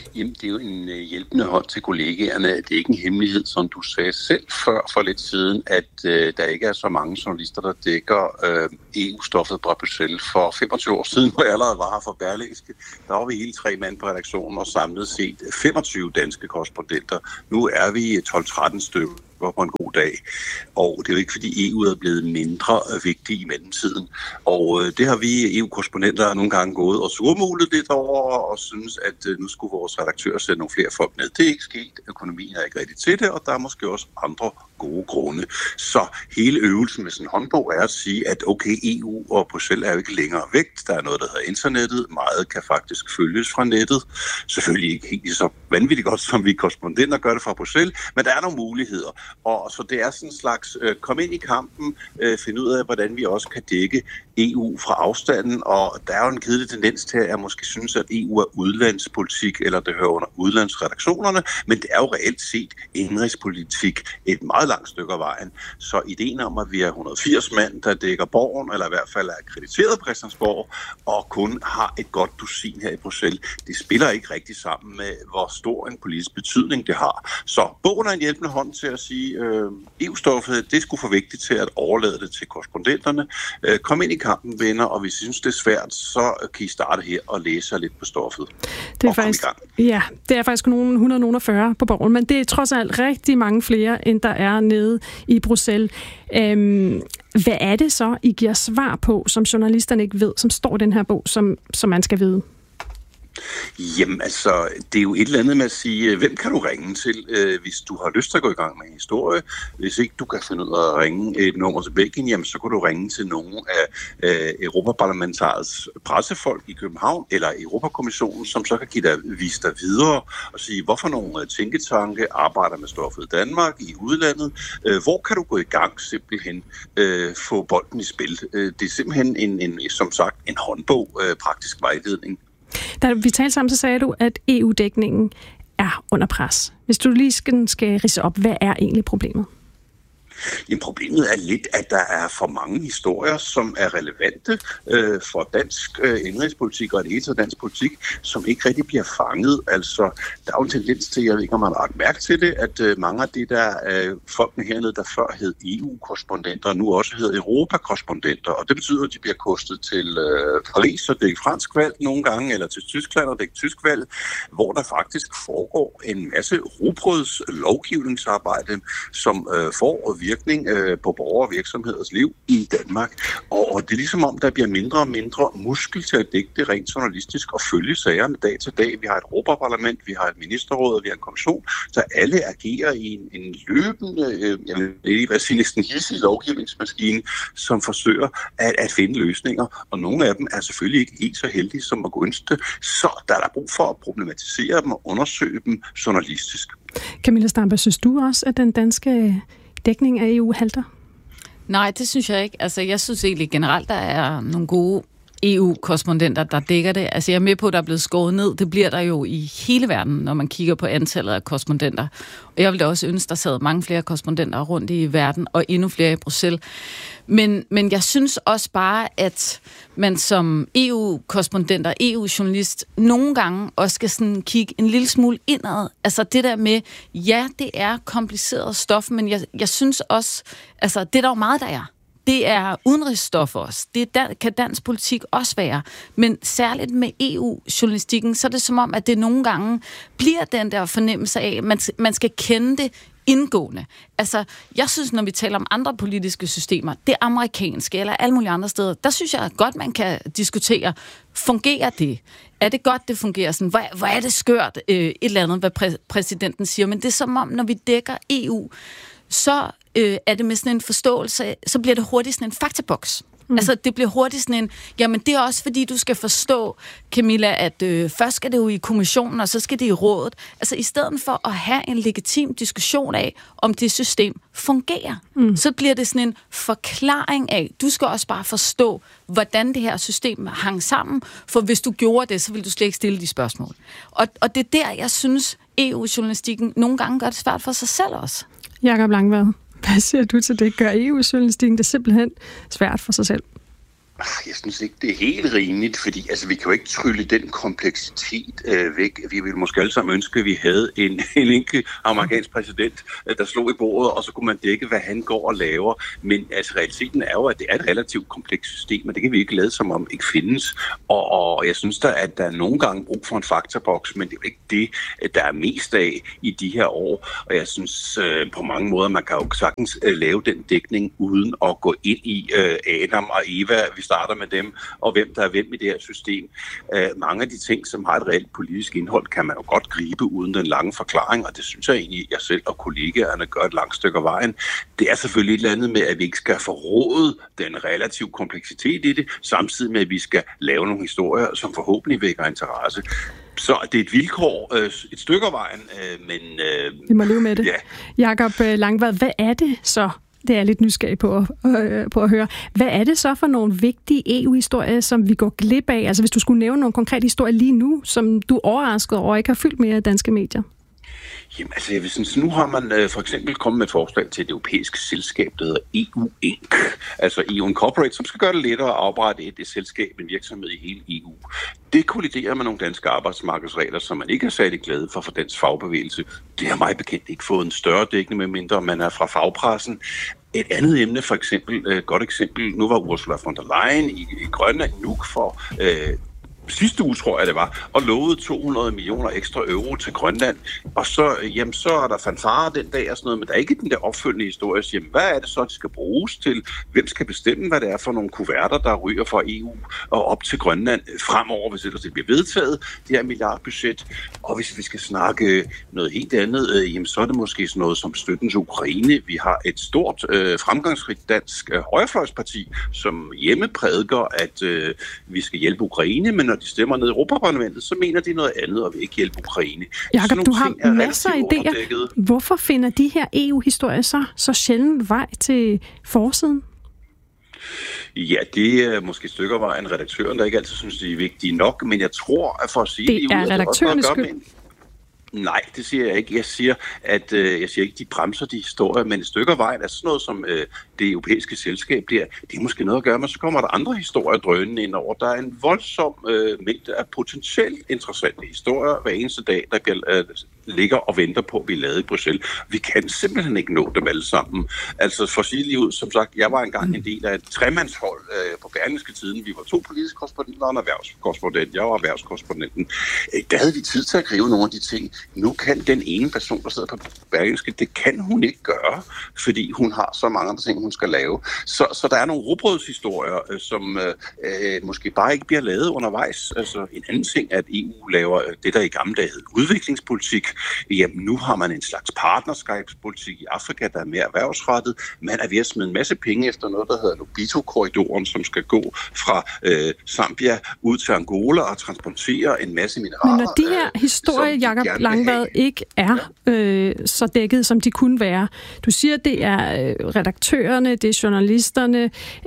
Jamen, det er jo en hjælpende hånd til kollegaerne. Det er ikke en hemmelighed, som du sagde selv før for lidt siden, at der ikke er så mange journalister, der dækker EU-stoffet fra Bruxelles. For 25 år siden, hvor jeg allerede var her for Berlingske, der var vi hele 3 mand på redaktionen og samlet set 25 danske korrespondenter. Nu er vi 12-13 stykker på en god dag. Og det er jo ikke, fordi EU er blevet mindre vigtig i mellemtiden. Og det har vi EU-korrespondenter nogle gange gået og surmulet lidt over og synes, at nu skulle vores redaktører sætte nogle flere folk ned. Det er ikke sket. Økonomien er ikke rigtig til det, og der er måske også andre gode grunde. Så hele øvelsen med sådan en håndbog er at sige, at okay, EU og Bruxelles er jo ikke længere væk. Der er noget, der hedder internettet. Meget kan faktisk følges fra nettet. Selvfølgelig ikke helt så vanvittigt godt, som vi korrespondenter gør det fra Bruxelles, men der er nogle muligheder. Og så det er sådan en slags kom ind i kampen, finde ud af, hvordan vi også kan dække EU fra afstanden, og der er jo en kedelig tendens til, at jeg måske synes, at EU er udlandspolitik, eller det hører under udlandsredaktionerne, men det er jo reelt set indrigspolitik et meget langt stykke af vejen. Så ideen om, at vi er 180 mand, der dækker borgen, eller i hvert fald er akkrediteret på Christiansborg, og kun har et godt dusin her i Bruxelles, det spiller ikke rigtig sammen med, hvor stor en politisk betydning det har. Så bogen er en hjælpende hånd til at sige, EU-stoffet, det skulle for vigtigt til at overlade det til korrespondenterne. Kom ind i kampen, venner, og hvis I synes, det er svært, så kan I starte her og læse lidt på stoffet. Det er faktisk, ja, det er faktisk nogen 140 på borgen, men det er trods alt rigtig mange flere, end der er nede i Bruxelles. Hvad er det så, I giver svar på, som journalisterne ikke ved, som står i den her bog, som man skal vide? Jamen altså, det er jo et eller andet med at sige, hvem kan du ringe til, hvis du har lyst til at gå i gang med en historie. Hvis ikke du kan finde ud af at ringe et nummer til Belgien, jamen så kan du ringe til nogle af Europaparlamentariets pressefolk i København eller Europakommissionen, som så kan vise dig videre og sige, hvorfor nogle tænketanke arbejder med stoffet i Danmark, i udlandet. Hvor kan du gå i gang simpelthen, få bolden i spil. Det er simpelthen som sagt en håndbog, praktisk vejledning. Da vi talte sammen, så sagde du, at EU-dækningen er under pres. Hvis du lige skal ridse op, hvad er egentlig problemet? Jamen, problemet er lidt, at der er for mange historier, som er relevante for dansk indrigspolitik og det hele taget dansk politik, som ikke rigtig bliver fanget. Altså, der er jo en tendens til, jeg ved ikke, om man har ret mærke til det, at mange af de der folkene hernede, der før hed EU-korrespondenter, nu også hedder Europakorrespondenter, og det betyder, at de bliver kostet til Paris og dække fransk valg nogle gange, eller til Tyskland og dække tysk valg, hvor der faktisk foregår en masse rugbrøds lovgivningsarbejde, som får virkning på borgere og virksomheders liv i Danmark. Og det er ligesom om, der bliver mindre og mindre muskel til at dække det rent journalistisk og følge sagerne dag til dag. Vi har et Europaparlament, vi har et ministerråd, og vi har en kommission, så alle agerer i en løbende, jeg vil ikke sige næsten hissig lovgivningsmaskine, som forsøger at finde løsninger. Og nogle af dem er selvfølgelig ikke helt så heldige, som man kunne ønske det. Så der er der brug for at problematisere dem og undersøge dem journalistisk. Camilla Stampe, synes du også, at den danske dækning af EU halter? Nej, det synes jeg ikke. Altså, jeg synes egentlig generelt, der er nogle gode EU-korrespondenter, der dækker det. Altså, jeg er med på, at der er blevet skåret ned. Det bliver der jo i hele verden, når man kigger på antallet af korrespondenter. Og jeg ville da også ønske, der sad mange flere korrespondenter rundt i verden, og endnu flere i Bruxelles. Men jeg synes også bare, at man som EU-korrespondent og EU-journalist nogle gange også skal sådan kigge en lille smule indad. Altså det der med, ja, det er kompliceret stof, men jeg synes også, altså det er der jo meget, der er. Det er udenrigsstof også. Det kan dansk politik også være. Men særligt med EU-journalistikken, så er det som om, at det nogle gange bliver den der fornemmelse af, at man skal kende det indgående. Altså, jeg synes, når vi taler om andre politiske systemer, det amerikanske eller alle mulige andre steder, der synes jeg godt, man kan diskutere, fungerer det? Er det godt, det fungerer sådan? Hvor er det skørt et eller andet, hvad præsidenten siger? Men det er som om, når vi dækker EU, så er det med sådan en forståelse, så bliver det hurtigt sådan en faktaboks. Altså, det bliver hurtigt sådan en, jamen det er også fordi, du skal forstå, Camilla, at først skal det jo i kommissionen, og så skal det i rådet. Altså, i stedet for at have en legitim diskussion af, om det system fungerer, så bliver det sådan en forklaring af, du skal også bare forstå, hvordan det her system hang sammen, for hvis du gjorde det, så ville du slet ikke stille de spørgsmål. Og det er der, jeg synes, EU-journalistikken nogle gange gør det svært for sig selv også. Jakob Langvad, hvad siger du til det? Gør EU-journalistikken det simpelthen svært for sig selv? Jeg synes ikke, det er helt rimeligt, fordi altså, vi kan jo ikke trylle den kompleksitet væk. Vi ville måske alle sammen ønske, at vi havde en enkelt amerikansk præsident, der slog i bordet, og så kunne man dække, hvad han går og laver. Men altså, realiteten er jo, at det er et relativt komplekst system, og det kan vi ikke lade som om ikke findes. Og jeg synes da, at der er nogle gange brug for en faktaboks, men det er jo ikke det, der er mest af i de her år. Og jeg synes på mange måder, man kan jo sagtens lave den dækning uden at gå ind i Adam og Eva. Vi starter med dem, og hvem der er hvem i det her system. Mange af de ting, som har et reelt politisk indhold, kan man jo godt gribe uden den lange forklaring, og det synes jeg egentlig, jeg selv og kollegaerne gør et langt stykke af vejen. Det er selvfølgelig et eller andet med, at vi ikke skal forråde den relative kompleksitet i det, samtidig med, at vi skal lave nogle historier, som forhåbentlig vækker interesse. Så det er et vilkår, et stykke af vejen, men... Vi må leve med det. Ja. Jakob Langvad, hvad er det så? Det er jeg lidt nysgerrig på at høre. Hvad er det så for nogle vigtige EU-historier, som vi går glip af? Altså hvis du skulle nævne nogle konkrete historier lige nu, som du er overrasket over ikke har fyldt mere i danske medier? Jamen altså, jeg vil synes, nu har man for eksempel kommet med et forslag til et europæisk selskab, der hedder EU Inc., altså EU Incorporate, som skal gøre det lettere at oprette et selskab, en virksomhed i hele EU. Det kolliderer med nogle danske arbejdsmarkedsregler, som man ikke er særlig glade for dansk fagbevægelse. Det har mig bekendt ikke fået en større dækning, medmindre man er fra fagpressen. Et andet emne, for eksempel, godt eksempel, nu var Ursula von der Leyen i Grønland Nuuk for sidste uge, tror jeg det var, og lovede 200 millioner ekstra euro til Grønland. Og så, jamen, så er der fanfare den dag og sådan noget, men der er ikke den der opfølgende historie. Jamen, hvad er det så, de skal bruges til? Hvem skal bestemme, hvad det er for nogle kuverter, der ryger fra EU og op til Grønland fremover, hvis ellers det bliver vedtaget, det her milliardbudget? Og hvis vi skal snakke noget helt andet, jamen, så er det måske sådan noget som støtten til Ukraine. Vi har et stort fremgangsrigt dansk højrefløjsparti, som hjemme prædiker, at vi skal hjælpe Ukraine, men når de stemmer ned i Europaparlamentet, så mener de noget andet og vil ikke hjælpe Ukraine. Jakob, du har masser af idéer. Hvorfor finder de her EU-historier så sjældent vej til forsiden? Ja, det er måske stykker vejen redaktøren, der ikke altid synes, det er vigtigt nok, men jeg tror, at for at sige det er redaktørens skyld. Nej, det siger jeg ikke. Jeg siger ikke, de bremser de historier, men et stykke af vejen er sådan noget som det europæiske selskab der. Det er måske noget at gøre, men så kommer der andre historier drønende ind over. Der er en voldsom mængde af potentielt interessante historier hver eneste dag, der ligger og venter på at blive lavet i Bruxelles. Vi kan simpelthen ikke nå dem alle sammen. Altså for at sige lige ud, som sagt, jeg var engang en del af et tremandshold på Berlingske Tiden. Vi var 2 politiske korrespondenter og en erhvervskorrespondent. Jeg var erhvervskorrespondenten. Der havde vi tid til at gribe nogle af de ting. Nu kan den ene person, der sidder på Berlingske, det kan hun ikke gøre, fordi hun har så mange andre ting, hun skal lave. Så der er nogle rugbrødshistorier, som måske bare ikke bliver lavet undervejs. Altså en anden ting er, at EU laver det, der i gamle dage hed udviklingspolitik. Jamen nu har man en slags partnerskabspolitik i Afrika, der er mere erhvervsrettet. Man er ved at smide en masse penge efter noget, der hedder Lobito-korridoren, som skal gå fra Zambia ud til Angola og transportere en masse mineraler. Men når de her historier, Jakob Langvad, ikke er så dækket, som de kunne være. Du siger, det er redaktørerne, det er journalisterne.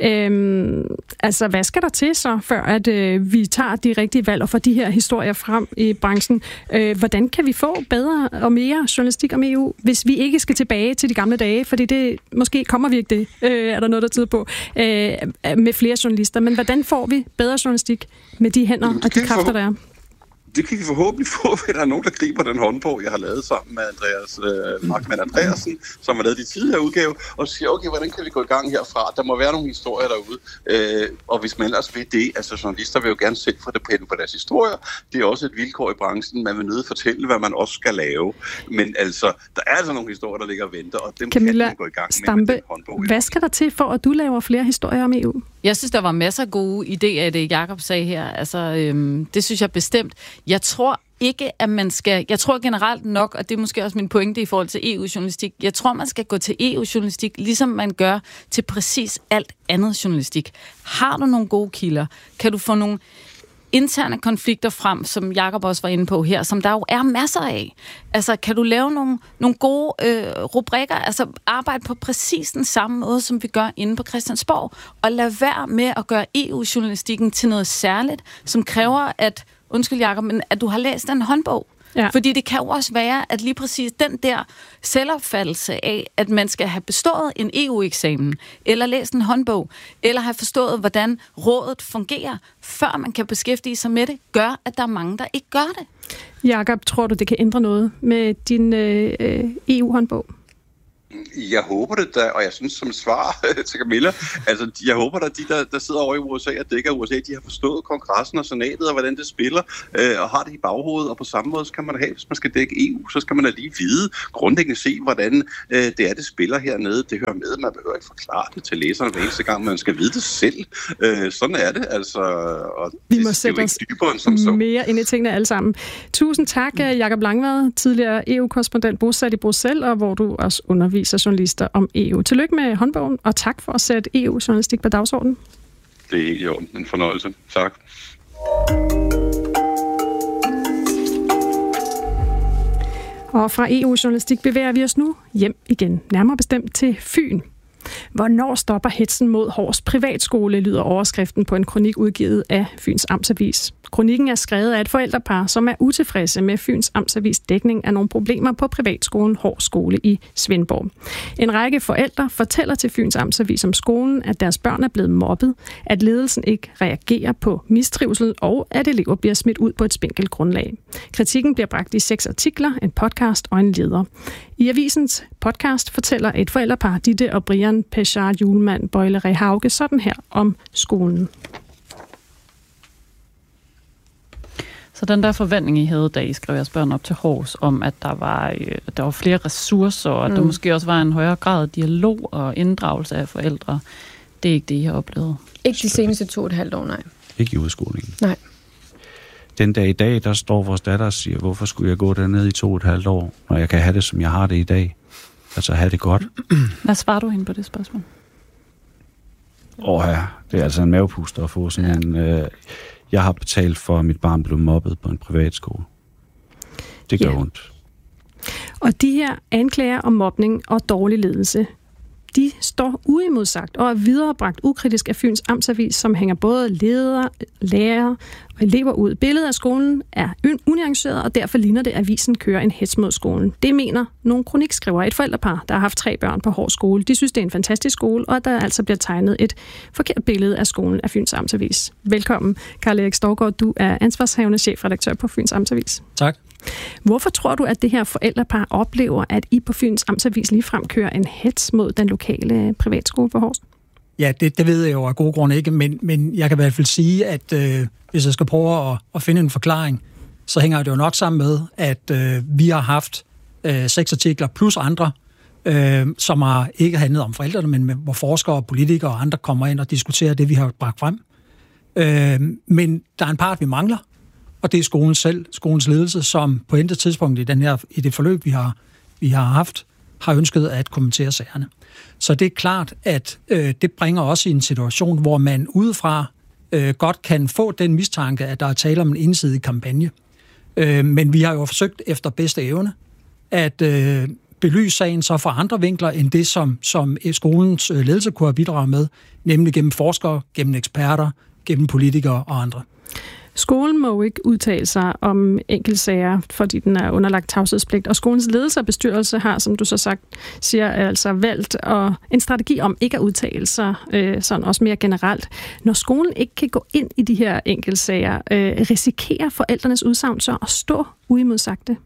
Altså, hvad skal der til så, før at vi tager de rigtige valg og får de her historier frem i branchen? Hvordan kan vi få bedre og mere journalistik om EU, hvis vi ikke skal tilbage til de gamle dage? Fordi det måske kommer vi ikke det, er der noget, der tyder på, med flere journalister. Men hvordan får vi bedre journalistik med de hænder og de kræfter, der er? Det kan vi forhåbentlig få, ved der er nogen, der griber den håndbog, jeg har lavet sammen med Markmann Andreasen, som har lavet de tidligere udgave, og siger, okay, hvordan kan vi gå i gang herfra? Der må være nogle historier derude, og hvis man ellers vil det, altså journalister vil jo gerne selv få det på deres historier, det er også et vilkår i branchen, man vil nødt at fortælle, hvad man også skal lave. Men altså, der er altså nogle historier, der ligger og venter, og dem Camilla kan man gå i gang Stampe, med den håndbog. Hvad skal der til for, at du laver flere historier om EU? Jeg synes, der var masser af gode idéer i det, Jakob sagde her. Altså, det synes jeg bestemt. Jeg tror ikke, at man skal... Jeg tror generelt nok, og det er måske også min pointe i forhold til EU-journalistik, jeg tror, man skal gå til EU-journalistik, ligesom man gør til præcis alt andet journalistik. Har du nogle gode kilder? Kan du få nogle interne konflikter frem, som Jakob også var inde på her, som der jo er masser af. Altså, kan du lave nogle gode rubrikker, altså arbejde på præcis den samme måde, som vi gør inde på Christiansborg, og lad være med at gøre EU-journalistikken til noget særligt, som kræver, at, undskyld Jakob, men at du har læst en håndbog. Ja. Fordi det kan jo også være, at lige præcis den der selvopfattelse af, at man skal have bestået en EU-eksamen, eller læst en håndbog, eller have forstået, hvordan rådet fungerer, før man kan beskæftige sig med det, gør, at der er mange, der ikke gør det. Jakob, tror du, det kan ændre noget med din EU-håndbog? Jeg håber det da, og jeg synes som svar til Camilla, altså jeg håber da, de der sidder over i USA og dækker USA, de har forstået kongressen og senatet og hvordan det spiller, og har det i baghovedet, og på samme måde så kan man have, hvis man skal dække EU, så skal man da lige vide, grundlæggende se, hvordan det er, det spiller hernede. Det hører med, man behøver ikke forklare det til læserne hver eneste gang, man skal vide det selv. Sådan er det, altså. Og vi må sætte os mere ind i tingene alle sammen. Tusind tak, Jakob Langvad, tidligere EU-korrespondent bosat i Bruxelles, og hvor du også underviser journalister om EU. Tillykke med håndbogen, og tak for at sætte EU-journalistik på dagsordenen. Det er helt i orden. En fornøjelse. Tak. Og fra EU-journalistik bevæger vi os nu hjem igen, nærmere bestemt til Fyn. Hvornår stopper hetsen mod Hors privatskole, lyder overskriften på en kronik udgivet af Fyns Amtsavis. Kronikken er skrevet af et forældrepar, som er utilfredse med Fyns Amtsavis dækning af nogle problemer på privatskolen Hors Skole i Svendborg. En række forældre fortæller til Fyns Amtsavis om skolen, at deres børn er blevet mobbet, at ledelsen ikke reagerer på mistrivsel og at elever bliver smidt ud på et spinkelt grundlag. Kritikken bliver bragt i 6 artikler, en podcast og en leder. I avisens podcast fortæller et forældrepar, Ditte og Brian Pechard Julemand Bøjle Rehauge, sådan her om skolen. Så den der forventning, I havde, da I skrev jeres børn op til Hors, om at der var flere ressourcer, og at der måske også var en højere grad af dialog og inddragelse af forældre, det er ikke det, I har oplevet? Ikke de seneste 2,5 år, nej. Ikke i udskolingen? Nej. Den dag i dag, der står vores datter og siger, hvorfor skulle jeg gå dernede i 2,5 år, når jeg kan have det, som jeg har det i dag? Altså have det godt. Hvad svarer du hende på det spørgsmål? Ja, det er altså en mavepuster at få sådan en... Jeg har betalt for, at mit barn blev mobbet på en privatskole. Det gør ondt. Og de her anklager om mobning og dårlig ledelse, de står uimodsagt og er viderebragt ukritisk af Fyns Amtsavis, som hænger både ledere, lærere og elever ud. Billedet af skolen er unuanceret, og derfor ligner det, at avisen kører en hets mod skolen. Det mener nogle kronikskrivere, et forældrepar, der har haft 3 børn på Hors Skole. De synes, det er en fantastisk skole, og at der altså bliver tegnet et forkert billede af skolen af Fyns Amtsavis. Velkommen, Karl Erik Storgård. Du er ansvarshavende chefredaktør på Fyns Amtsavis. Tak. Hvorfor tror du, at det her forældrepar oplever, at I på Fyns Amtsavis ligefrem kører en hets mod den lokale privatskole på Hors? Ja, det ved jeg jo af gode grunde ikke, men jeg kan i hvert fald sige, at hvis jeg skal prøve at finde en forklaring, så hænger det jo nok sammen med, at vi har haft 6 artikler plus andre, som har ikke handlet om forældrene, men hvor forskere, politikere og andre kommer ind og diskuterer det, vi har bragt frem. Men der er en part, vi mangler, og det er skolen selv, skolens ledelse, som på intet tidspunkt i det forløb, vi har haft, har ønsket at kommentere sagerne. Så det er klart, at det bringer os i en situation, hvor man udefra godt kan få den mistanke, at der er tale om en ensidig kampagne. Men vi har jo forsøgt efter bedste evne at belyse sagen så fra andre vinkler, end det, som skolens ledelse kunne have bidraget med, nemlig gennem forskere, gennem eksperter, gennem politikere og andre. Skolen må jo ikke udtale sig om enkeltsager, fordi den er underlagt tavshedspligt, og skolens ledelse og bestyrelse har, som du så siger, altså valgt en strategi om ikke at udtale sig, sådan også mere generelt. Når skolen ikke kan gå ind i de her enkeltsager, risikerer forældrenes udsagn så at stå uimodsagte?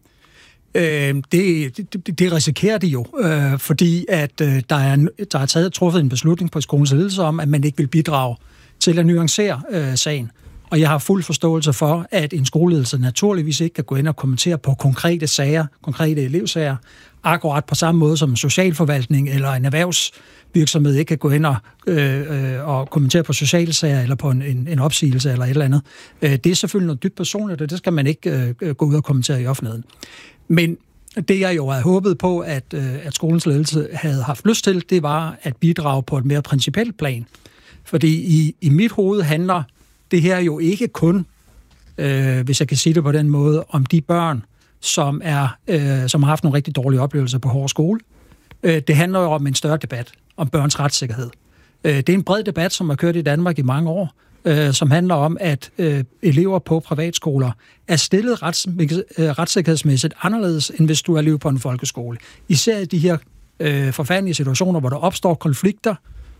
Det risikerer de jo, fordi at der er truffet en beslutning på skolens ledelse om, at man ikke vil bidrage til at nuancere sagen. Og jeg har fuld forståelse for, at en skoleledelse naturligvis ikke kan gå ind og kommentere på konkrete sager, konkrete elevsager, akkurat på samme måde som en socialforvaltning eller en erhvervsvirksomhed ikke kan gå ind og kommentere på sociale sager eller på en opsigelse eller et eller andet. Det er selvfølgelig noget dybt personligt, og det skal man ikke gå ud og kommentere i offentligheden. Men det jeg jo havde håbet på, at skolens ledelse havde haft lyst til, det var at bidrage på et mere principielt plan. Fordi i mit hoved handler det her jo ikke kun, hvis jeg kan sige det på den måde, om de børn, som har haft nogle rigtig dårlige oplevelser på Hors Skole. Det handler jo om en større debat om børns retssikkerhed. Det er en bred debat, som har kørt i Danmark i mange år, som handler om, at elever på privatskoler er stillet retssikkerhedsmæssigt anderledes, end hvis du er elev på en folkeskole. Især i de her forfærdelige situationer, hvor der opstår konflikter,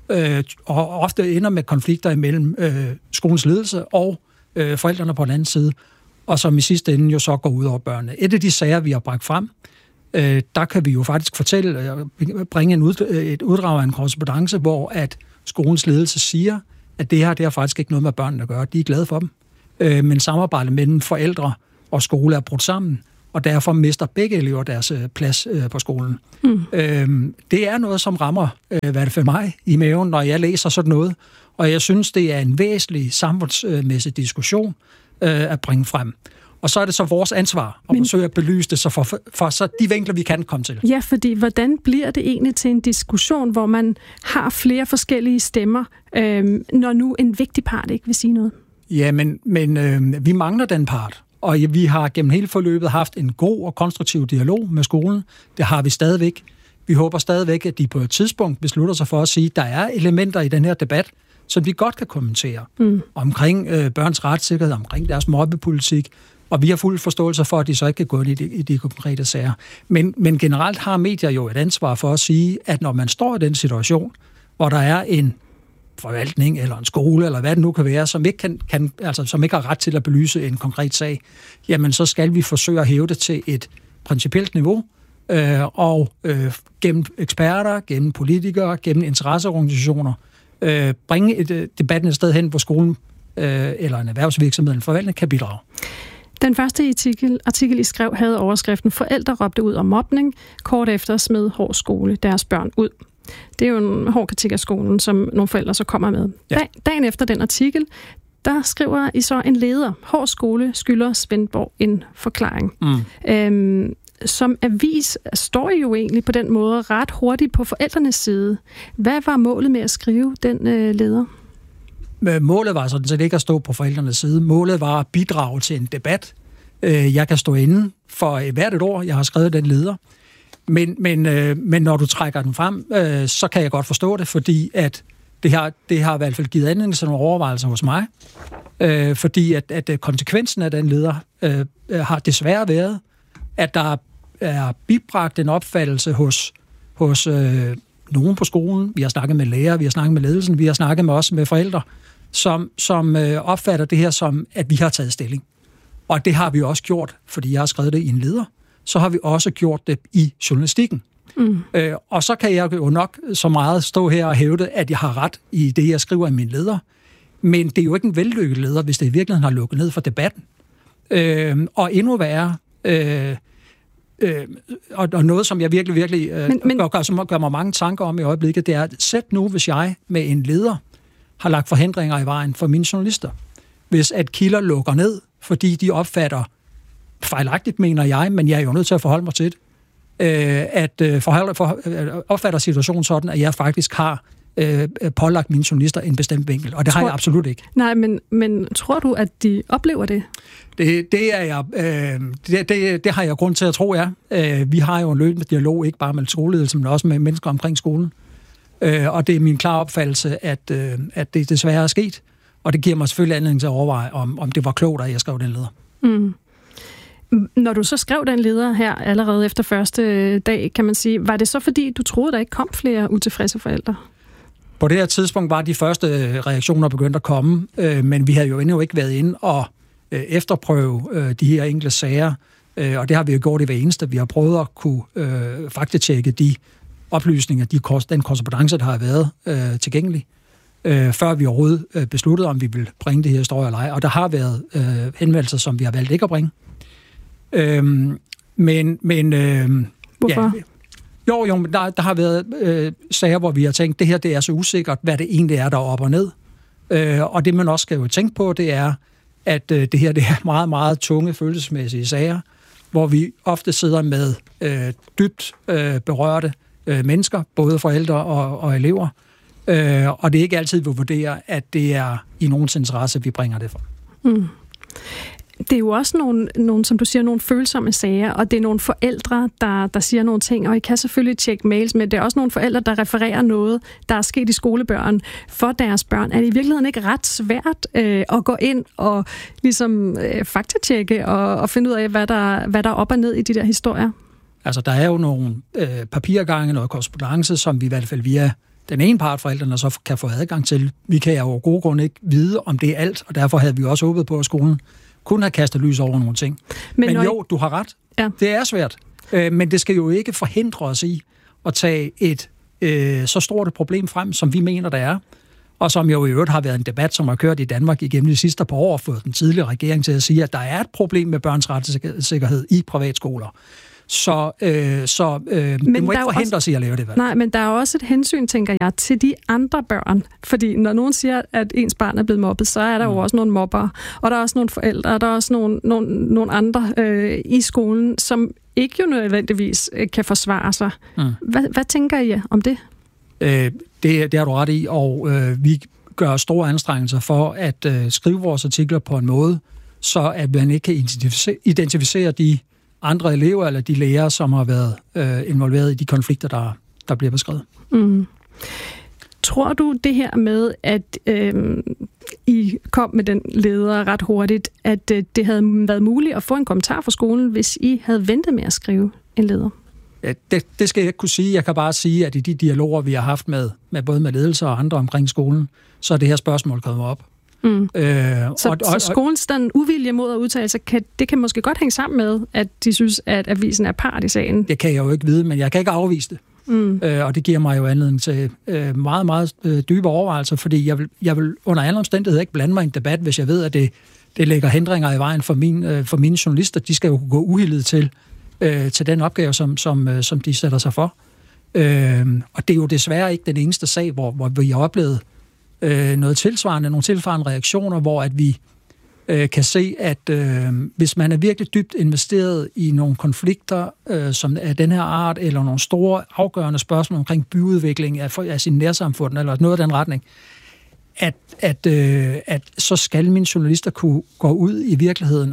og ofte ender med konflikter imellem skolens ledelse og forældrene på den anden side, og som i sidste ende jo så går ud over børnene. Et af de sager, vi har bragt frem, der kan vi jo faktisk bringe et uddrag af en korrespondance, hvor at skolens ledelse siger, at det har faktisk ikke noget med børnene at gøre. De er glade for dem. Men samarbejdet mellem forældre og skole er brudt sammen, og derfor mister begge elever deres plads på skolen. Det er noget, som rammer for mig i maven, når jeg læser sådan noget, og jeg synes, det er en væsentlig samfundsmæssig diskussion at bringe frem. Og så er det så vores ansvar at forsøge at belyse det, så for så de vinkler, vi kan komme til. Ja, fordi hvordan bliver det egentlig til en diskussion, hvor man har flere forskellige stemmer, når nu en vigtig part ikke vil sige noget? Ja, men vi mangler den part. Og vi har gennem hele forløbet haft en god og konstruktiv dialog med skolen. Det har vi stadigvæk. Vi håber stadigvæk, at de på et tidspunkt beslutter sig for at sige, at der er elementer i den her debat, som vi godt kan kommentere. Omkring børns retssikkerhed, omkring deres mobbepolitik. Og vi har fuld forståelse for, at de så ikke kan gå ind i de konkrete sager. Men generelt har medier jo et ansvar for at sige, at når man står i den situation, hvor der er en forvaltning eller en skole, eller hvad det nu kan være, som ikke, som ikke har ret til at belyse en konkret sag, jamen så skal vi forsøge at hæve det til et principielt niveau, og gennem eksperter, gennem politikere, gennem interesseorganisationer, bringe debatten et sted hen, hvor skolen eller en erhvervsvirksomhed eller en forvaltning kan bidrage. Den første artikel, I skrev, havde overskriften "Forældre råbte ud om mobning. Kort efter smed Hård Skole deres børn ud." Det er jo en hård kritik af skolen, som nogle forældre så kommer med. Ja. Dagen efter den artikel, der skriver I så en leder: "Hård Skole skylder Svendborg en forklaring." Som avis står I jo egentlig på den måde ret hurtigt på forældrenes side. Hvad var målet med at skrive den leder? Målet var sådan set ikke at stå på forældrenes side. Målet var at bidrage til en debat. Jeg kan stå inde for hvert et ord, jeg har skrevet den leder. Men når du trækker den frem, så kan jeg godt forstå det, fordi at det har i hvert fald givet anledning til nogle overvejelser hos mig. Fordi at konsekvensen af den leder har desværre været, at der er bibragt en opfattelse hos nogen på skolen. Vi har snakket med lærere, vi har snakket med ledelsen, vi har snakket med forældre, som opfatter det her som, at vi har taget stilling. Og det har vi også gjort, fordi jeg har skrevet det i en leder. Så har vi også gjort det i journalistikken. Og så kan jeg jo nok så meget stå her og hævde, at jeg har ret i det, jeg skriver i min leder. Men det er jo ikke en vellykket leder, hvis det i virkeligheden har lukket ned for debatten. Og endnu værre, og noget, som jeg virkelig gør mig mange tanker om i øjeblikket, det er, at sæt nu, hvis jeg med en leder har lagt forhindringer i vejen for mine journalister. Hvis at kilder lukker ned, fordi de opfatter, fejlagtigt mener jeg, men jeg er jo nødt til at forholde mig til det, opfatter situationen sådan, at jeg faktisk har pålagt mine journalister en bestemt vinkel, og det har jeg absolut ikke. Nej, men tror du, at de oplever det? Det har jeg grund til at tro, ja. Vi har jo en løbende dialog, ikke bare med skoleledelsen, men også med mennesker omkring skolen. Og det er min klare opfattelse, at det desværre er sket, og det giver mig selvfølgelig anledning til at overveje, om det var klogt, at jeg skrev den leder. Når du så skrev den leder her allerede efter første dag, kan man sige, var det så fordi, du troede, der ikke kom flere utilfredse forældre? På det her tidspunkt var de første reaktioner begyndt at komme, men vi havde jo endnu ikke været inde og efterprøve de her enkelte sager, og det har vi jo gjort i hver eneste. Vi har prøvet at kunne faktatjekke de oplysninger, den korrespondance, der har været tilgængelig, før vi overhovedet besluttede, om vi ville bringe det her historie eller ej. Og der har været henvendelser, som vi har valgt ikke at bringe. Hvorfor? Jo, men der har været sager, hvor vi har tænkt, det her det er så usikkert, hvad det egentlig er, der er op og ned. Og det man også skal jo tænke på, det er, at det her det er meget, meget tunge følelsesmæssige sager, hvor vi ofte sidder med dybt berørte mennesker, både forældre og elever. Og det er ikke altid, vi vurderer, at det er i nogens interesse, vi bringer det for. Det er jo også nogle, som du siger, nogle følsomme sager, og det er nogle forældre, der siger nogle ting, og I kan selvfølgelig tjekke mails, men det er også nogle forældre, der refererer noget, der er sket i skolebørn for deres børn. Er det i virkeligheden ikke ret svært at gå ind og ligesom faktatjekke og finde ud af, hvad der er op og ned i de der historier? Altså, der er jo nogle papirgange, noget korrespondance, som vi i hvert fald via den ene part, forældrene, så kan få adgang til. Vi kan jo af gode grunde ikke vide, om det er alt, og derfor havde vi også håbet på, at skolen kunne have kastet lys over nogle ting. Men jo, du har ret. Ja. Det er svært. Men det skal jo ikke forhindre os i at tage et så stort et problem frem, som vi mener, der er. Og som jo i øvrigt har været en debat, som har kørt i Danmark igennem de sidste par år, og fået den tidligere regering til at sige, at der er et problem med børns retssikkerhed i privatskoler. Så det må ikke forhindre os i at lave det. Nej, men der er også et hensyn, tænker jeg, til de andre børn. Fordi når nogen siger, at ens barn er blevet mobbet, så er der jo også nogle mobbere, og der er også nogle forældre, og der er også nogle andre i skolen, som ikke jo nødvendigvis kan forsvare sig. Hvad tænker I om det? Det har du ret i, og vi gør store anstrengelser for at skrive vores artikler på en måde, så at man ikke kan identificere de andre elever eller de lærere, som har været involveret i de konflikter, der bliver beskrevet. Tror du det her med, at I kom med den leder ret hurtigt, at det havde været muligt at få en kommentar fra skolen, hvis I havde ventet med at skrive en leder? Ja, det skal jeg ikke kunne sige. Jeg kan bare sige, at i de dialoger, vi har haft med både med ledelse og andre omkring skolen, så er det her spørgsmål kommet op. Så skolens den uvilje mod at udtale sig, det kan måske godt hænge sammen med, at de synes, at avisen er part i sagen. Det kan jeg jo ikke vide, men jeg kan ikke afvise det. Og det giver mig jo anledning til meget, meget dybe overvejelser, fordi jeg vil under alle omstændigheder ikke blande mig i en debat, hvis jeg ved, at det lægger hindringer i vejen for mine journalister. De skal jo gå uhildet til den opgave, som de sætter sig for. Og det er jo desværre ikke den eneste sag, hvor vi har oplevet nogle tilsvarende reaktioner, hvor at vi kan se, at hvis man er virkelig dybt investeret i nogle konflikter, som er den her art, eller nogle store afgørende spørgsmål omkring byudvikling af sin nærsamfund, eller noget af den retning, at så skal mine journalister kunne gå ud i virkeligheden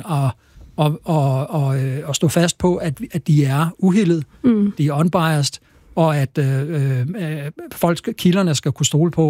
og stå fast på, at de er uhildet, de er unbiased, og at kilderne skal kunne stole på,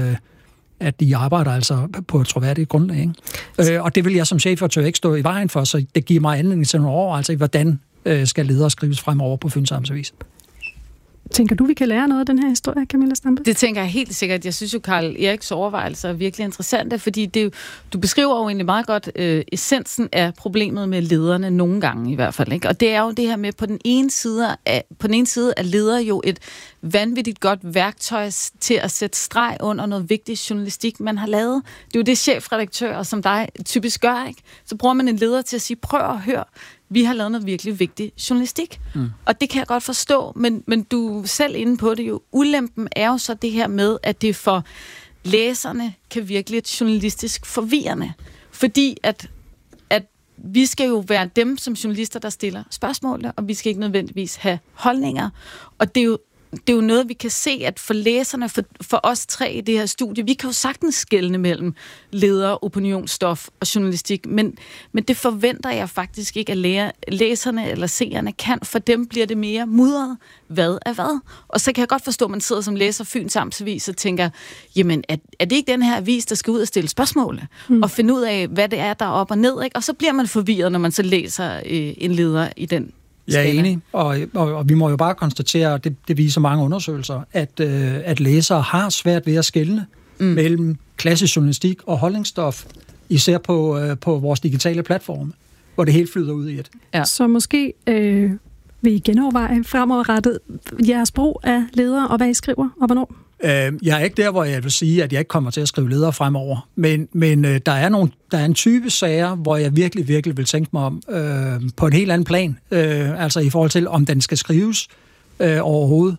at de arbejder altså på et troværdigt grundlag. Ikke? Og det vil jeg som chefredaktør ikke stå i vejen for, så det giver mig anledning til nogle overvejelser i, hvordan skal ledere skrives fremover på Fyns Amtsavis. Tænker du, vi kan lære noget af den her historie, Camilla Stampe? Det tænker jeg helt sikkert. Jeg synes jo, Karl Eriks overvejelser er virkelig interessante, fordi du beskriver jo egentlig meget godt essensen af problemet med lederne, nogle gange i hvert fald. Ikke? Og det er jo det her med, på den ene side er ledere jo et vanvittigt godt værktøj til at sætte streg under noget vigtig journalistik, man har lavet. Det er jo det chefredaktører som dig typisk gør, ikke? Så bruger man en leder til at sige, prøv at høre, vi har lavet noget virkelig vigtig journalistik. Og det kan jeg godt forstå, men du er selv inde på det jo. Ulempen er jo så det her med, at det for læserne kan virke lidt journalistisk forvirrende. Fordi at vi skal jo være dem som journalister, der stiller spørgsmålene, og vi skal ikke nødvendigvis have holdninger. Og det er jo noget, vi kan se, at for læserne, for os tre i det her studie, vi kan jo sagtens skelne mellem leder, opinionsstof og journalistik, men det forventer jeg faktisk ikke, at læserne eller seerne kan. For dem bliver det mere mudret. Hvad er hvad? Og så kan jeg godt forstå, at man sidder som læser Fyns Amtsavis og tænker, jamen, er det ikke den her avis, der skal ud og stille spørgsmål og finde ud af, hvad det er, der er op og ned, ikke? Og så bliver man forvirret, når man så læser en leder i den. Jeg er enig, og vi må jo bare konstatere, og det viser mange undersøgelser, at læsere har svært ved at skelne mellem klassisk journalistik og holdningsstof, især på vores digitale platforme, hvor det helt flyder ud i et. Ja. Så måske vil I genoverveje fremadrettet jeres brug af ledere, og hvad I skriver, og hvornår? Jeg er ikke der, hvor jeg vil sige, at jeg ikke kommer til at skrive ledere fremover, men der er en type sager, hvor jeg virkelig, virkelig vil tænke mig om på en helt anden plan, altså i forhold til, om den skal skrives overhovedet.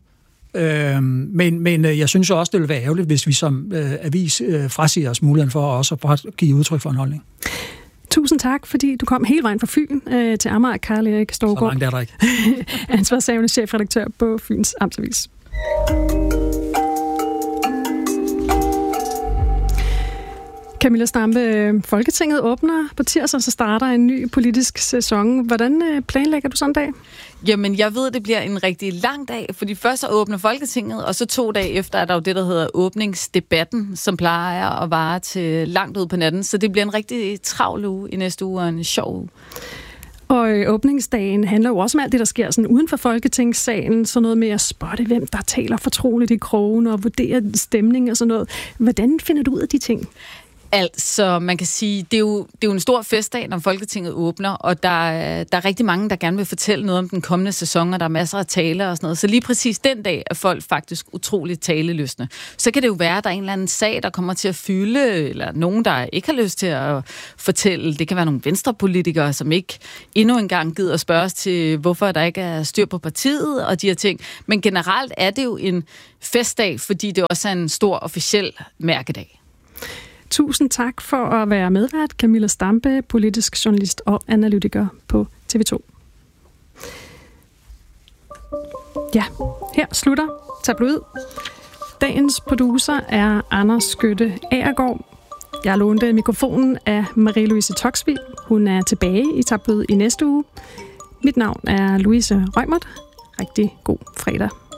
Men jeg synes jo også, det vil være ærgerligt, hvis vi som avis frasiger os muligheden for også at give udtryk for en holdning. Tusind tak, fordi du kom hele vejen fra Fyn til Amager, Karl Erik Storgård. Så langt er der ikke. Ansvarshavende chefredaktør på Fyns Amtsavis. Camilla Stampe, Folketinget åbner på tirsdag, så starter en ny politisk sæson. Hvordan planlægger du sådan en dag? Jamen, jeg ved, det bliver en rigtig lang dag, fordi først så åbner Folketinget, og så 2 dage efter er der jo det, der hedder åbningsdebatten, som plejer at vare til langt ud på natten. Så det bliver en rigtig travl uge i næste uge, og en sjov uge. Og åbningsdagen handler jo også om alt det, der sker sådan uden for Folketingssalen, sådan noget med at spotte, hvem der taler fortroligt i krogen og vurdere stemning og sådan noget. Hvordan finder du ud af de ting? Altså, man kan sige, det er jo en stor festdag, når Folketinget åbner, og der er rigtig mange, der gerne vil fortælle noget om den kommende sæson, og der er masser af taler og sådan noget. Så lige præcis den dag er folk faktisk utroligt talelystne. Så kan det jo være, at der er en eller anden sag, der kommer til at fylde, eller nogen, der ikke har lyst til at fortælle. Det kan være nogle venstrepolitikere, som ikke endnu engang gider at spørge os til, hvorfor der ikke er styr på partiet og de her ting. Men generelt er det jo en festdag, fordi det også er en stor officiel mærkedag. Tusind tak for at være medvært, Camilla Stampe, politisk journalist og analytiker på TV2. Ja, her slutter Tabloid. Dagens producer er Anders Skytte Agergaard. Jeg lånte mikrofonen af Marie-Louise Toksvig. Hun er tilbage i Tabloid i næste uge. Mit navn er Louise Reumert. Rigtig god fredag.